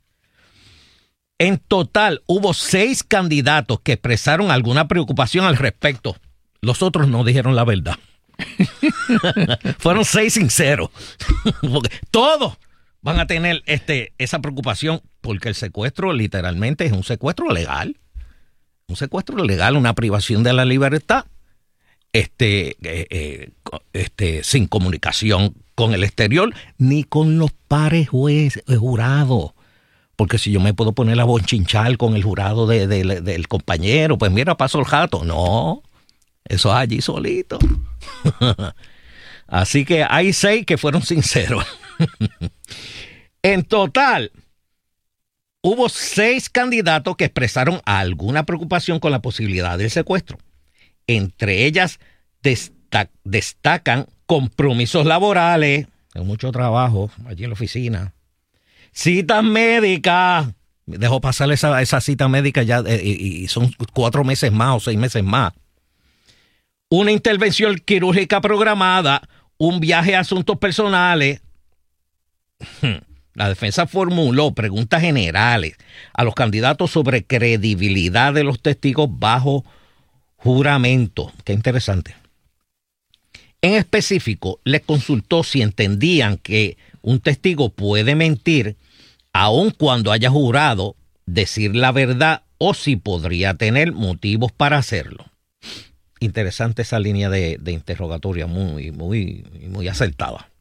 En total, hubo seis candidatos que expresaron alguna preocupación al respecto. Los otros no dijeron la verdad. Fueron seis sinceros. Porque todos van a tener este, esa preocupación porque el secuestro literalmente es un secuestro legal. Un secuestro legal, una privación de la libertad este, eh, eh, este, sin comunicación con el exterior ni con los pares jueces, jurados. Porque si yo me puedo poner a bonchinchar con el jurado de, de, de, del compañero, pues mira, paso el jato. No, eso es allí solito. Así que hay seis que fueron sinceros. En total, hubo seis candidatos que expresaron alguna preocupación con la posibilidad del secuestro. Entre ellas destac- destacan compromisos laborales, hay mucho trabajo allí en la oficina. Citas médicas, dejó pasar esa, esa cita médica ya eh, y, y son cuatro meses más o seis meses más. Una intervención quirúrgica programada, un viaje a asuntos personales. La defensa formuló preguntas generales a los candidatos sobre credibilidad de los testigos bajo juramento. Qué interesante. En específico, les consultó si entendían que un testigo puede mentir aun cuando haya jurado decir la verdad o si podría tener motivos para hacerlo. Interesante esa línea de, de interrogatoria, muy, muy, muy acertada.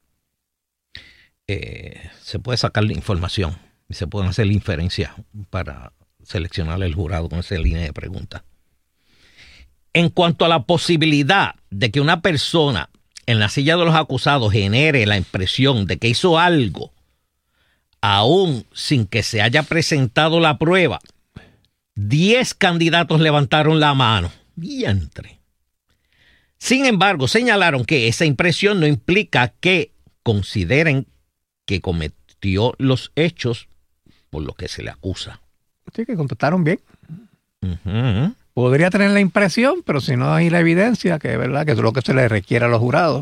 Eh, se puede sacar la información y se pueden hacer inferencias para seleccionar el jurado con esa línea de preguntas. En cuanto a la posibilidad de que una persona en la silla de los acusados genere la impresión de que hizo algo, aún sin que se haya presentado la prueba, diez candidatos levantaron la mano. Vientre. Sin embargo, señalaron que esa impresión no implica que consideren que cometió los hechos por los que se le acusa. Sí, que contestaron bien. Uh-huh. Podría tener la impresión, pero si no hay la evidencia, que es verdad que es lo que se le requiere a los jurados.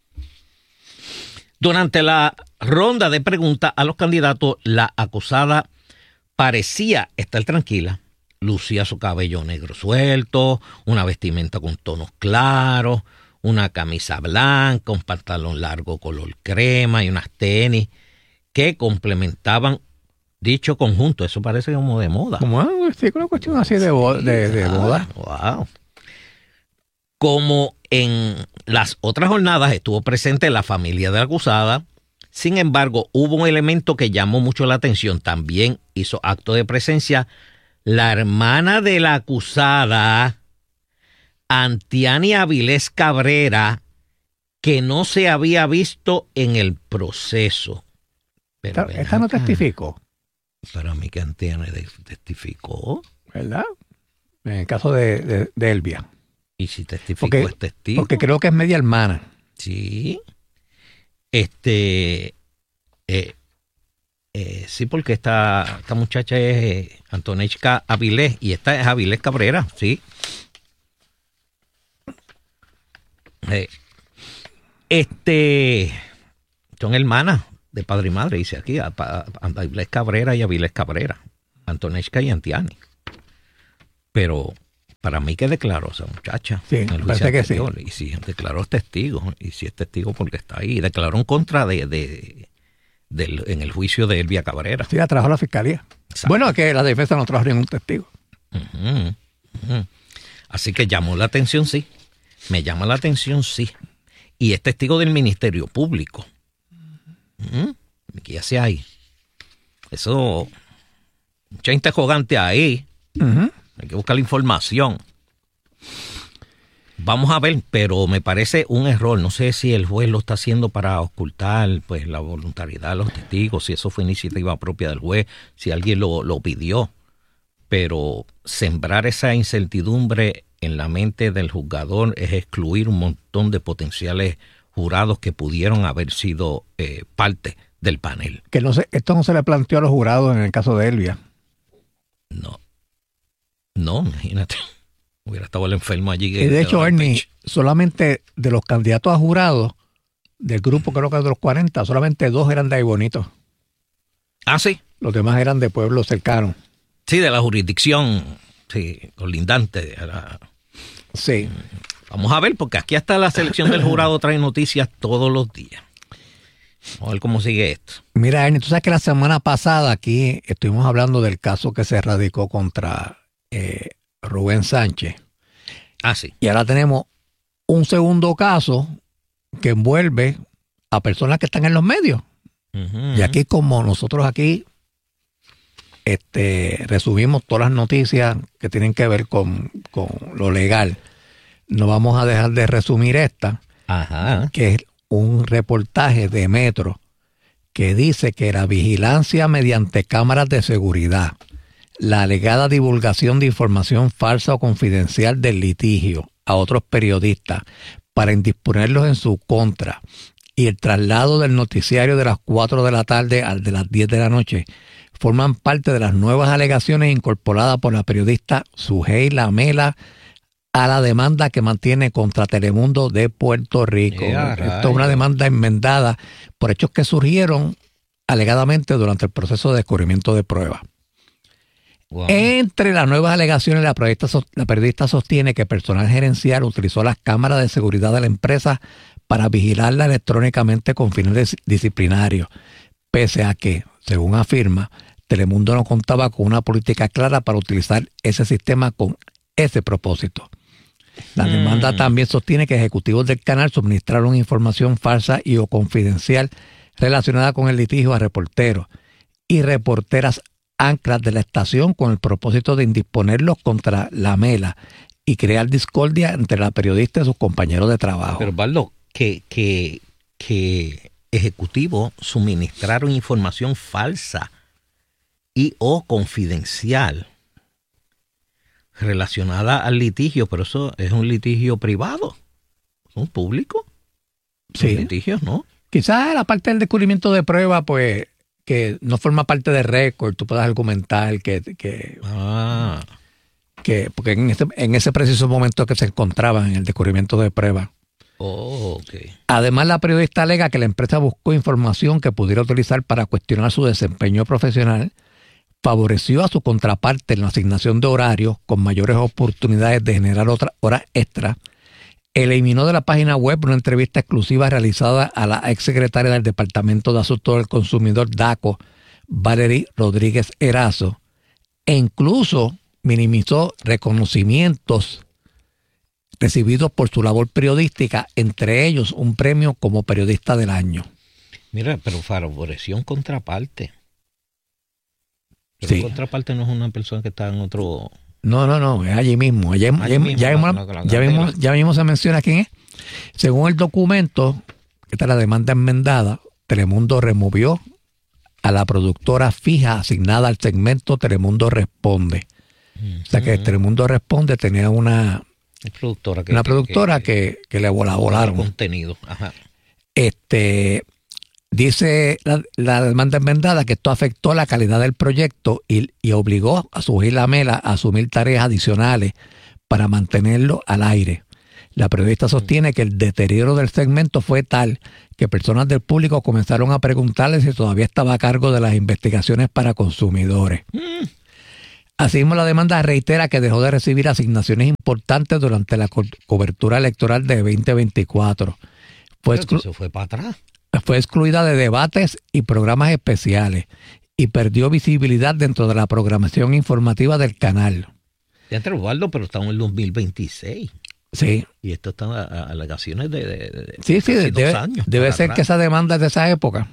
Durante la ronda de preguntas a los candidatos, la acusada parecía estar tranquila. Lucía su cabello negro suelto, una vestimenta con tonos claros, una camisa blanca, un pantalón largo color crema y unas tenis que complementaban dicho conjunto. Eso parece como de moda. Como sí, una cuestión así de, bo- de, de moda. Wow. Como en las otras jornadas estuvo presente la familia de la acusada, sin embargo, hubo un elemento que llamó mucho la atención. También hizo acto de presencia la hermana de la acusada, Antiani Avilés Cabrera, que no se había visto en el proceso. Pero esta, esta no testificó. Para mí que Antiani testificó. ¿Verdad? En el caso de, de, de Elvia. Y si testificó porque, es testigo. Porque creo que es media hermana. Sí. Este... Eh, eh, sí, porque esta, esta muchacha es eh, Antonechka Avilés y esta es Avilés Cabrera, sí. Eh, Este, son hermanas de padre y madre, dice aquí, a, a, a Avilés Cabrera y Avilés Cabrera, Antonesca y Antiani. Pero para mí que declaró esa muchacha. Sí, parece que sí. Y si declaró testigo, y si es testigo porque está ahí, declaró en contra de, de, de en el juicio de Elvia Cabrera. Sí, la trajo la fiscalía. Exacto. Bueno, es que la defensa no trajo ningún testigo. Uh-huh, uh-huh. Así que llamó la atención, sí. Me llama la atención, sí. Y es testigo del Ministerio Público. Uh-huh. ¿Qué hace ahí? Eso, mucha interrogante ahí. Uh-huh. Hay que buscar la información. Vamos a ver, pero me parece un error. No sé si el juez lo está haciendo para ocultar pues la voluntariedad de los testigos, si eso fue iniciativa propia del juez, si alguien lo, lo pidió. Pero sembrar esa incertidumbre en la mente del juzgador es excluir un montón de potenciales jurados que pudieron haber sido eh, parte del panel. Que no sé, esto no se le planteó a los jurados en el caso de Elvia. No. No, imagínate. Hubiera estado el enfermo allí. Y de hecho, Ernie, solamente de los candidatos a jurados, del grupo creo que de los cuarenta, solamente dos eran de ahí Bonito. Ah, sí. Los demás eran de pueblos cercanos. Sí, de la jurisdicción, sí, colindante. La... Sí. Vamos a ver, porque aquí hasta la selección del jurado trae noticias todos los días. Vamos a ver cómo sigue esto. Mira, Ernie, tú sabes que la semana pasada aquí estuvimos hablando del caso que se radicó contra eh, Rubén Sánchez. Ah, sí. Y ahora tenemos un segundo caso que envuelve a personas que están en los medios. Uh-huh. Y aquí, como nosotros aquí este, resumimos todas las noticias que tienen que ver con, con lo legal, no vamos a dejar de resumir esta, Ajá. que es un reportaje de Metro que dice que la vigilancia mediante cámaras de seguridad, la alegada divulgación de información falsa o confidencial del litigio a otros periodistas para indisponerlos en su contra y el traslado del noticiario de las cuatro de la tarde al de las diez de la noche forman parte de las nuevas alegaciones incorporadas por la periodista Sujei Lamela a la demanda que mantiene contra Telemundo de Puerto Rico. Yeah, Esto es una demanda enmendada por hechos que surgieron alegadamente durante el proceso de descubrimiento de pruebas. Wow. Entre las nuevas alegaciones, la periodista, la periodista sostiene que personal gerencial utilizó las cámaras de seguridad de la empresa para vigilarla electrónicamente con fines disciplinarios, pese a que, según afirma, Telemundo no contaba con una política clara para utilizar ese sistema con ese propósito. La demanda mm. también sostiene que ejecutivos del canal suministraron información falsa y o confidencial relacionada con el litigio a reporteros y reporteras anclas de la estación con el propósito de indisponerlos contra Lamela y crear discordia entre la periodista y sus compañeros de trabajo. Pero, Osvaldo, que, que, que ejecutivos suministraron información falsa y o confidencial relacionada al litigio, pero eso es un litigio privado, es un público. Sí. Los litigios, ¿no? Quizás la parte del descubrimiento de prueba, pues, que no forma parte del récord, tú puedas argumentar que, que, ah. que porque en ese, en ese preciso momento que se encontraban en el descubrimiento de prueba. Oh, okay. Además, la periodista alega que la empresa buscó información que pudiera utilizar para cuestionar su desempeño profesional, favoreció a su contraparte en la asignación de horarios con mayores oportunidades de generar otras horas extras, eliminó de la página web una entrevista exclusiva realizada a la exsecretaria del Departamento de Asuntos del Consumidor DACO, Valerie Rodríguez Erazo, e incluso minimizó reconocimientos recibidos por su labor periodística, entre ellos un premio como periodista del año. Mira, pero favoreció un contraparte. Pero sí. La contraparte no es una persona que está en otro... No, no, no, es allí mismo. Allí, allí, allí mismo ya, la, mismo, la, la, ya, mismo, ya mismo se menciona quién es. Según el documento, esta es la demanda enmendada, Telemundo removió a la productora fija asignada al segmento Telemundo Responde. Uh-huh. O sea que Telemundo Responde tenía una productora que, una productora que, que, que le volaron. Contenido. Ajá. Este... Dice la, la demanda enmendada que esto afectó la calidad del proyecto y, y obligó a Sujei Lamela a asumir tareas adicionales para mantenerlo al aire. La periodista sostiene que el deterioro del segmento fue tal que personas del público comenzaron a preguntarle si todavía estaba a cargo de las investigaciones para consumidores. Mm. Asimismo, la demanda reitera que dejó de recibir asignaciones importantes durante la co- cobertura electoral de veinte veinticuatro. Fue, exclu- eso fue para atrás. fue excluida de debates y programas especiales y perdió visibilidad dentro de la programación informativa del canal. Ya entre Osvaldo, pero estamos en el dos mil veintiséis. Sí. Y esto están a, a alegaciones de, de, de sí, sí, casi debe, dos años. Debe ser atrás. Que esa demanda es de esa época.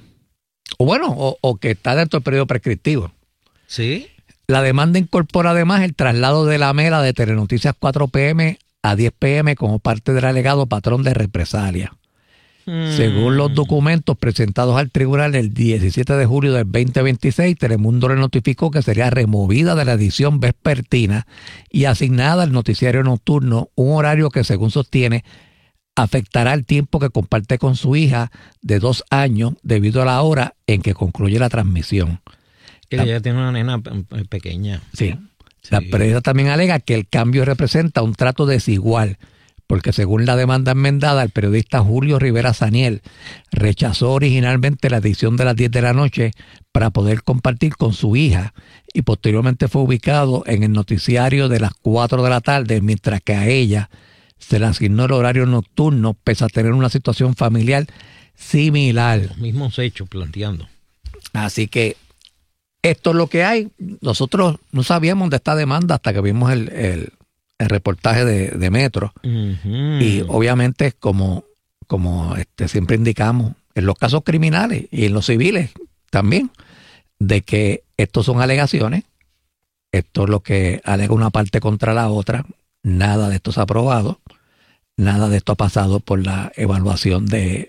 O bueno, o, o que está dentro del periodo prescriptivo. Sí. La demanda incorpora además el traslado de la mela de Telenoticias cuatro pe eme a diez pe eme como parte del alegado patrón de represalia. Hmm. Según los documentos presentados al tribunal el diecisiete de julio del veinte veintiséis, Telemundo le notificó que sería removida de la edición vespertina y asignada al noticiario nocturno, un horario que, según sostiene, afectará el tiempo que comparte con su hija de dos años debido a la hora en que concluye la transmisión. Que ella tiene una nena pequeña. Sí. sí. La prensa también alega que el cambio representa un trato desigual, porque según la demanda enmendada, el periodista Julio Rivera Saniel rechazó originalmente la edición de las diez de la noche para poder compartir con su hija y posteriormente fue ubicado en el noticiario de las cuatro de la tarde, mientras que a ella se le asignó el horario nocturno pese a tener una situación familiar similar. Los mismos hechos planteando. Así que esto es lo que hay. Nosotros no sabíamos de esta demanda hasta que vimos el, el, el reportaje de, de Metro. Uh-huh. Y obviamente, como, como este, siempre indicamos, en los casos criminales y en los civiles también, de que estos son alegaciones, esto es lo que alega una parte contra la otra, nada de esto se ha aprobado, nada de esto ha pasado por la evaluación de,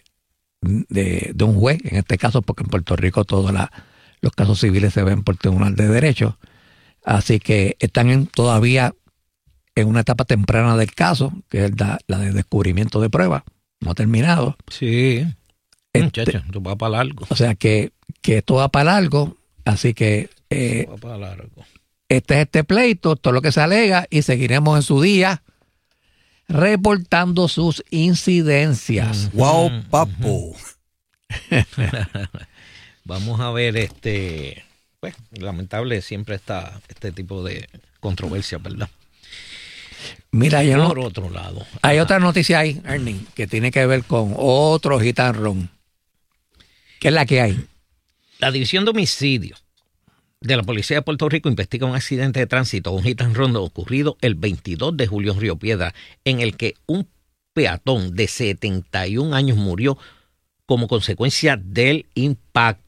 de, de un juez, en este caso, porque en Puerto Rico toda la los casos civiles se ven por Tribunal de Derecho, así que están en, todavía en una etapa temprana del caso, que es la, la de descubrimiento de pruebas, no ha terminado. Sí, este, muchacho, esto va para largo. O sea que, que esto va para largo, así que eh, va para largo. Este es este pleito, todo lo que se alega, y seguiremos en su día reportando sus incidencias. Uh-huh. Wow, papo. Uh-huh. Vamos a ver, este, pues, lamentable siempre está este tipo de controversia, ¿verdad? Mira, ya no, por otro lado. Hay Ajá. otra noticia ahí, Ernie, que tiene que ver con otro hit and run. ¿Qué es la que hay? La División de Homicidios de la Policía de Puerto Rico investiga un accidente de tránsito, un hit and run ocurrido el veintidós de julio en Río Piedra, en el que un peatón de setenta y un años murió como consecuencia del impacto.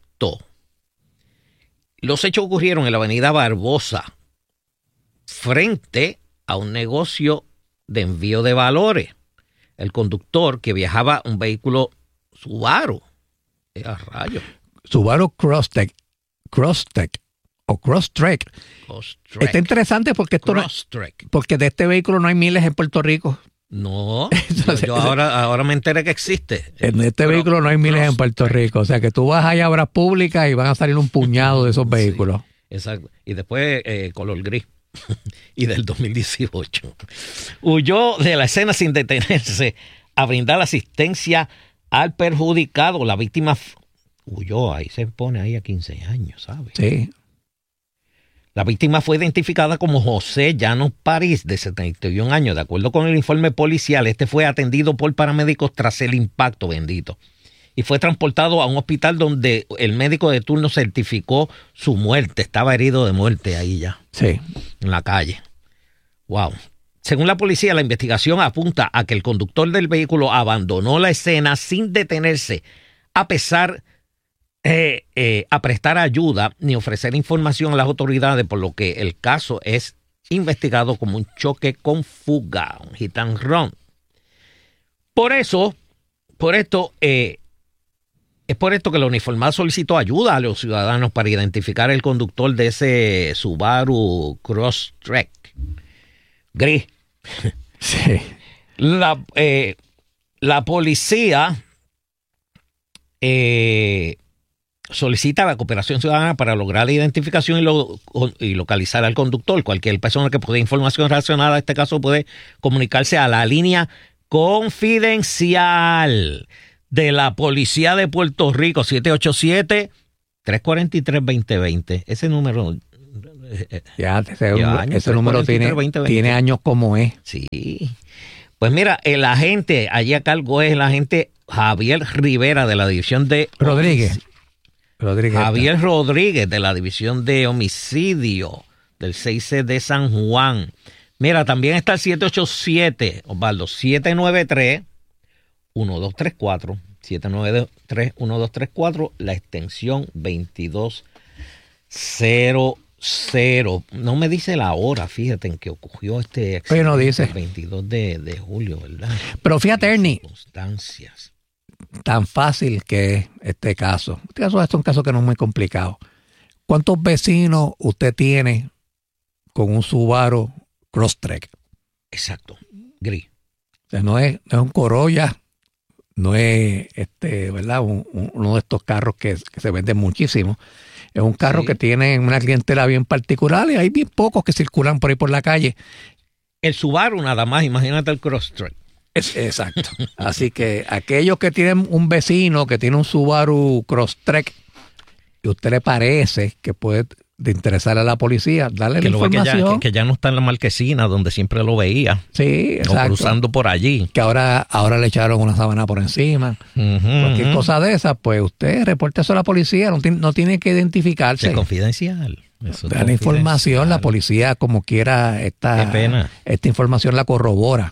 Los hechos ocurrieron en la avenida Barbosa, frente a un negocio de envío de valores. El conductor, que viajaba un vehículo Subaru, a rayos. Subaru Crosstrek, Crosstrek o Crosstrek. Crosstrek. Está interesante porque esto no, porque de este vehículo no hay miles en Puerto Rico. No, yo, yo ahora, ahora me enteré que existe. En este Pero, vehículo no hay miles en Puerto Rico. O sea que tú vas allá a obras públicas y van a salir un puñado de esos vehículos. Sí, exacto. Y después eh, color gris. Y del dos mil dieciocho. Huyó de la escena sin detenerse a brindar asistencia al perjudicado. La víctima f- huyó, ahí se pone ahí a quince años, ¿sabes? Sí. La víctima fue identificada como José Llanos París, de setenta y un años. De acuerdo con el informe policial, este fue atendido por paramédicos tras el impacto, bendito. Y fue transportado a un hospital donde el médico de turno certificó su muerte. Estaba herido de muerte ahí ya. Sí. En la calle. Wow. Según la policía, la investigación apunta a que el conductor del vehículo abandonó la escena sin detenerse, a pesar eh, eh, a prestar ayuda ni ofrecer información a las autoridades, por lo que el caso es investigado como un choque con fuga, un hit and run. Por eso, por esto, eh, es por esto que la uniformada solicitó ayuda a los ciudadanos para identificar el conductor de ese Subaru Crosstrek gris. Sí. La, eh, la policía eh, solicita la cooperación ciudadana para lograr la identificación y, lo, y localizar al conductor. Cualquier persona que posea información relacionada a este caso puede comunicarse a la línea confidencial de la Policía de Puerto Rico, siete ocho siete, tres cuatro tres, dos cero dos cero. Ese número... Ya, ese, años, ese número tiene, tiene años como es. Sí. Pues mira, el agente allí a cargo es el agente Javier Rivera de la división de... Rodríguez. Rodríguez Javier está. Rodríguez de la división de homicidio del seis C de San Juan. Mira, también está el siete ocho siete, Osvaldo, siete nueve tres, uno dos tres cuatro, siete nueve tres, uno dos tres cuatro, la extensión veintidós cero cero. No me dice la hora, fíjate, en que ocurrió este accidente. Pero no dice. El veintidós de, de julio, ¿verdad? Pero fíjate, Ernie, circunstancias. Tan fácil que es este caso. Este caso es un caso que no es muy complicado. ¿Cuántos vecinos usted tiene con un Subaru Crosstrek? Exacto, gris. O sea, no es, no es un Corolla, no es este, ¿verdad? Un, un, uno de estos carros que, que se venden muchísimo. Es un carro sí. que tiene una clientela bien particular y hay bien pocos que circulan por ahí por la calle. El Subaru nada más, imagínate el Crosstrek. Es, exacto. Así que aquellos que tienen un vecino que tiene un Subaru Crosstrek y a usted le parece que puede de interesar a la policía, darle que la información. Que ya, que, que ya no está en la marquesina donde siempre lo veía. Sí, exacto. O cruzando por allí. Que ahora, ahora le echaron una sábana por encima. Uh-huh, Cualquier uh-huh. cosa de esa, pues usted reporte eso a la policía, no, tiene, no tiene que identificarse. Es confidencial. Eso da la información, la policía como quiera, esta, Qué pena. esta información la corrobora.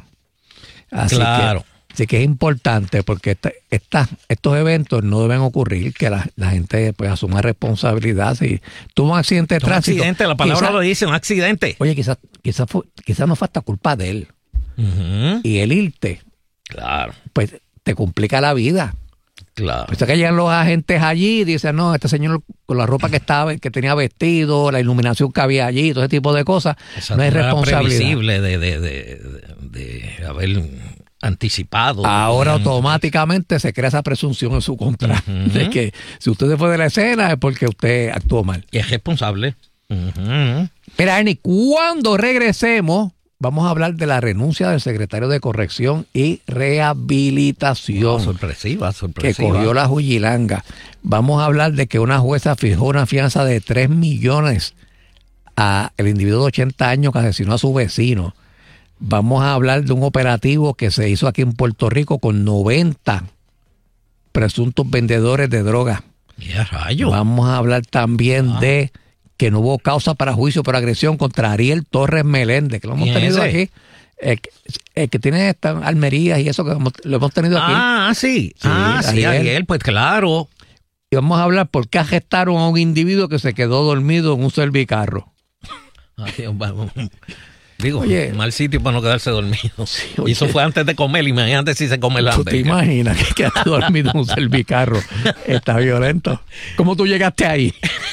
Así claro. Que, así que es importante porque esta, esta, estos eventos no deben ocurrir, que la, la gente pues asuma responsabilidad. Si tuvo un accidente de un tránsito. accidente, la palabra quizá, lo dice, un accidente. Oye, quizás quizás quizás no fue hasta culpa de él. Uh-huh. Y el irte, claro, pues te complica la vida. Claro. Pues es que llegan los agentes allí y dicen, no, este señor con la ropa que estaba, que tenía vestido, la iluminación que había allí, todo ese tipo de cosas, Exacto, no es responsabilidad. Previsible de, de, de, de, de haber anticipado. Ahora automáticamente se crea esa presunción en su contra, uh-huh. de que si usted se fue de la escena es porque usted actuó mal. Y es responsable. Uh-huh. Mira, Ernie, cuando regresemos, vamos a hablar de la renuncia del secretario de Corrección y Rehabilitación. Oh, sorpresiva, sorpresiva. Que corrió la Jujilanga. Vamos a hablar de que una jueza fijó una fianza de tres millones a el individuo de ochenta años que asesinó a su vecino. Vamos a hablar de un operativo que se hizo aquí en Puerto Rico con noventa presuntos vendedores de droga. ¡Qué rayo! Vamos a hablar también ah. de que no hubo causa para juicio por agresión contra Ariel Torres Meléndez, que lo hemos tenido ese? aquí. El, el que tiene esta Almería y eso que hemos, lo hemos tenido aquí. Ah, sí. sí ah, Ariel. sí, Ariel, pues claro. Y vamos a hablar por qué arrestaron a un individuo que se quedó dormido en un servicarro. Ay, vamos. Digo, oye, mal sitio para no quedarse dormido. Sí, y eso fue antes de comer, imagínate si se come el hambre. ¿Tú te imaginas que quedaste dormido en un servicarro? Está violento. ¿Cómo tú llegaste ahí?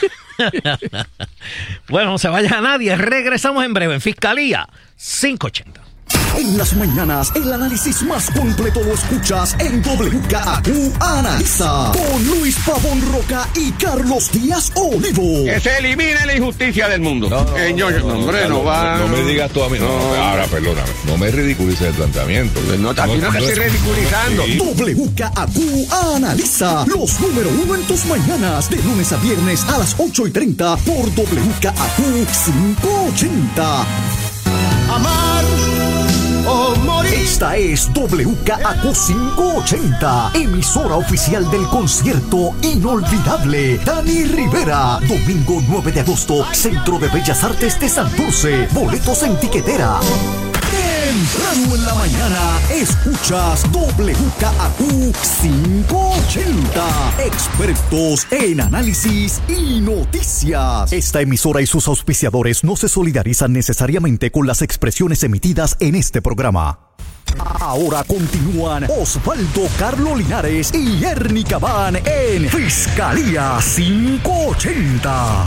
Bueno, no se vaya a nadie. Regresamos en breve en Fiscalía cinco ochenta. En las mañanas, el análisis más completo lo escuchas en W K A Q Analiza con Luis Pavón Roca y Carlos Díaz Olivo. Que se elimine la injusticia del mundo. No, no, eh, yo, no, no, hombre, no, no va. No, no me digas tú a mí. No, no, ahora, perdóname. No me ridiculices el planteamiento. No, aquí no, no te estoy ridiculizando. Sí. W K A Q Analiza los número uno en tus mañanas, de lunes a viernes a las ocho y treinta por W K A Q quinientos ochenta. Amar o morir. Esta es W K A Q quinientos ochenta, emisora oficial del concierto inolvidable Dani Rivera. Domingo nueve de agosto, Centro de Bellas Artes de Santurce. Boletos en tiquetera. Temprano en la mañana, escuchas W K A Q quinientos ochenta. Expertos en análisis y noticias. Esta emisora y sus auspiciadores no se solidarizan necesariamente con las expresiones emitidas en este programa. Ahora continúan Osvaldo Carlo Linares y Ernie Cabán en Fiscalía quinientos ochenta.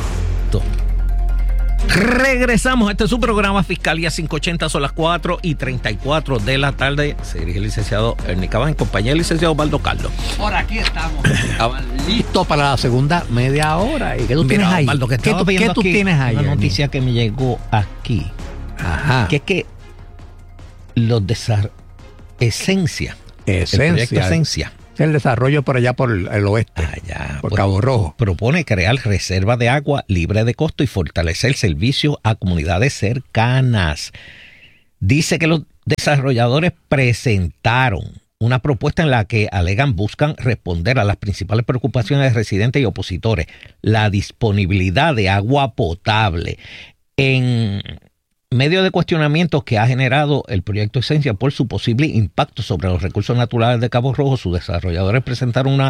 Regresamos, este es su programa Fiscalía quinientos ochenta, son las cuatro y treinta y cuatro de la tarde. Se dirige el licenciado Ernie Cabán en compañía del licenciado Osvaldo Carlos. Por aquí estamos. Listo para la segunda media hora. ¿Y qué tú Mira, tienes ahí? Osvaldo, que ¿Qué tú, ¿qué tú aquí, tienes ahí? Una noticia que me llegó aquí. Ajá. Que es que los desar... Esencia. Esencia. El proyecto Esencia. Es el desarrollo por allá por el oeste, allá, por pues, Cabo Rojo. Propone crear reservas de agua libre de costo y fortalecer servicios a comunidades cercanas. Dice que los desarrolladores presentaron una propuesta en la que alegan buscan responder a las principales preocupaciones de residentes y opositores. La disponibilidad de agua potable. En medio de cuestionamientos que ha generado el proyecto Esencia por su posible impacto sobre los recursos naturales de Cabo Rojo, sus desarrolladores presentaron una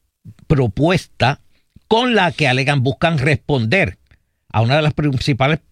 propuesta con la que alegan buscan responder a una de las principales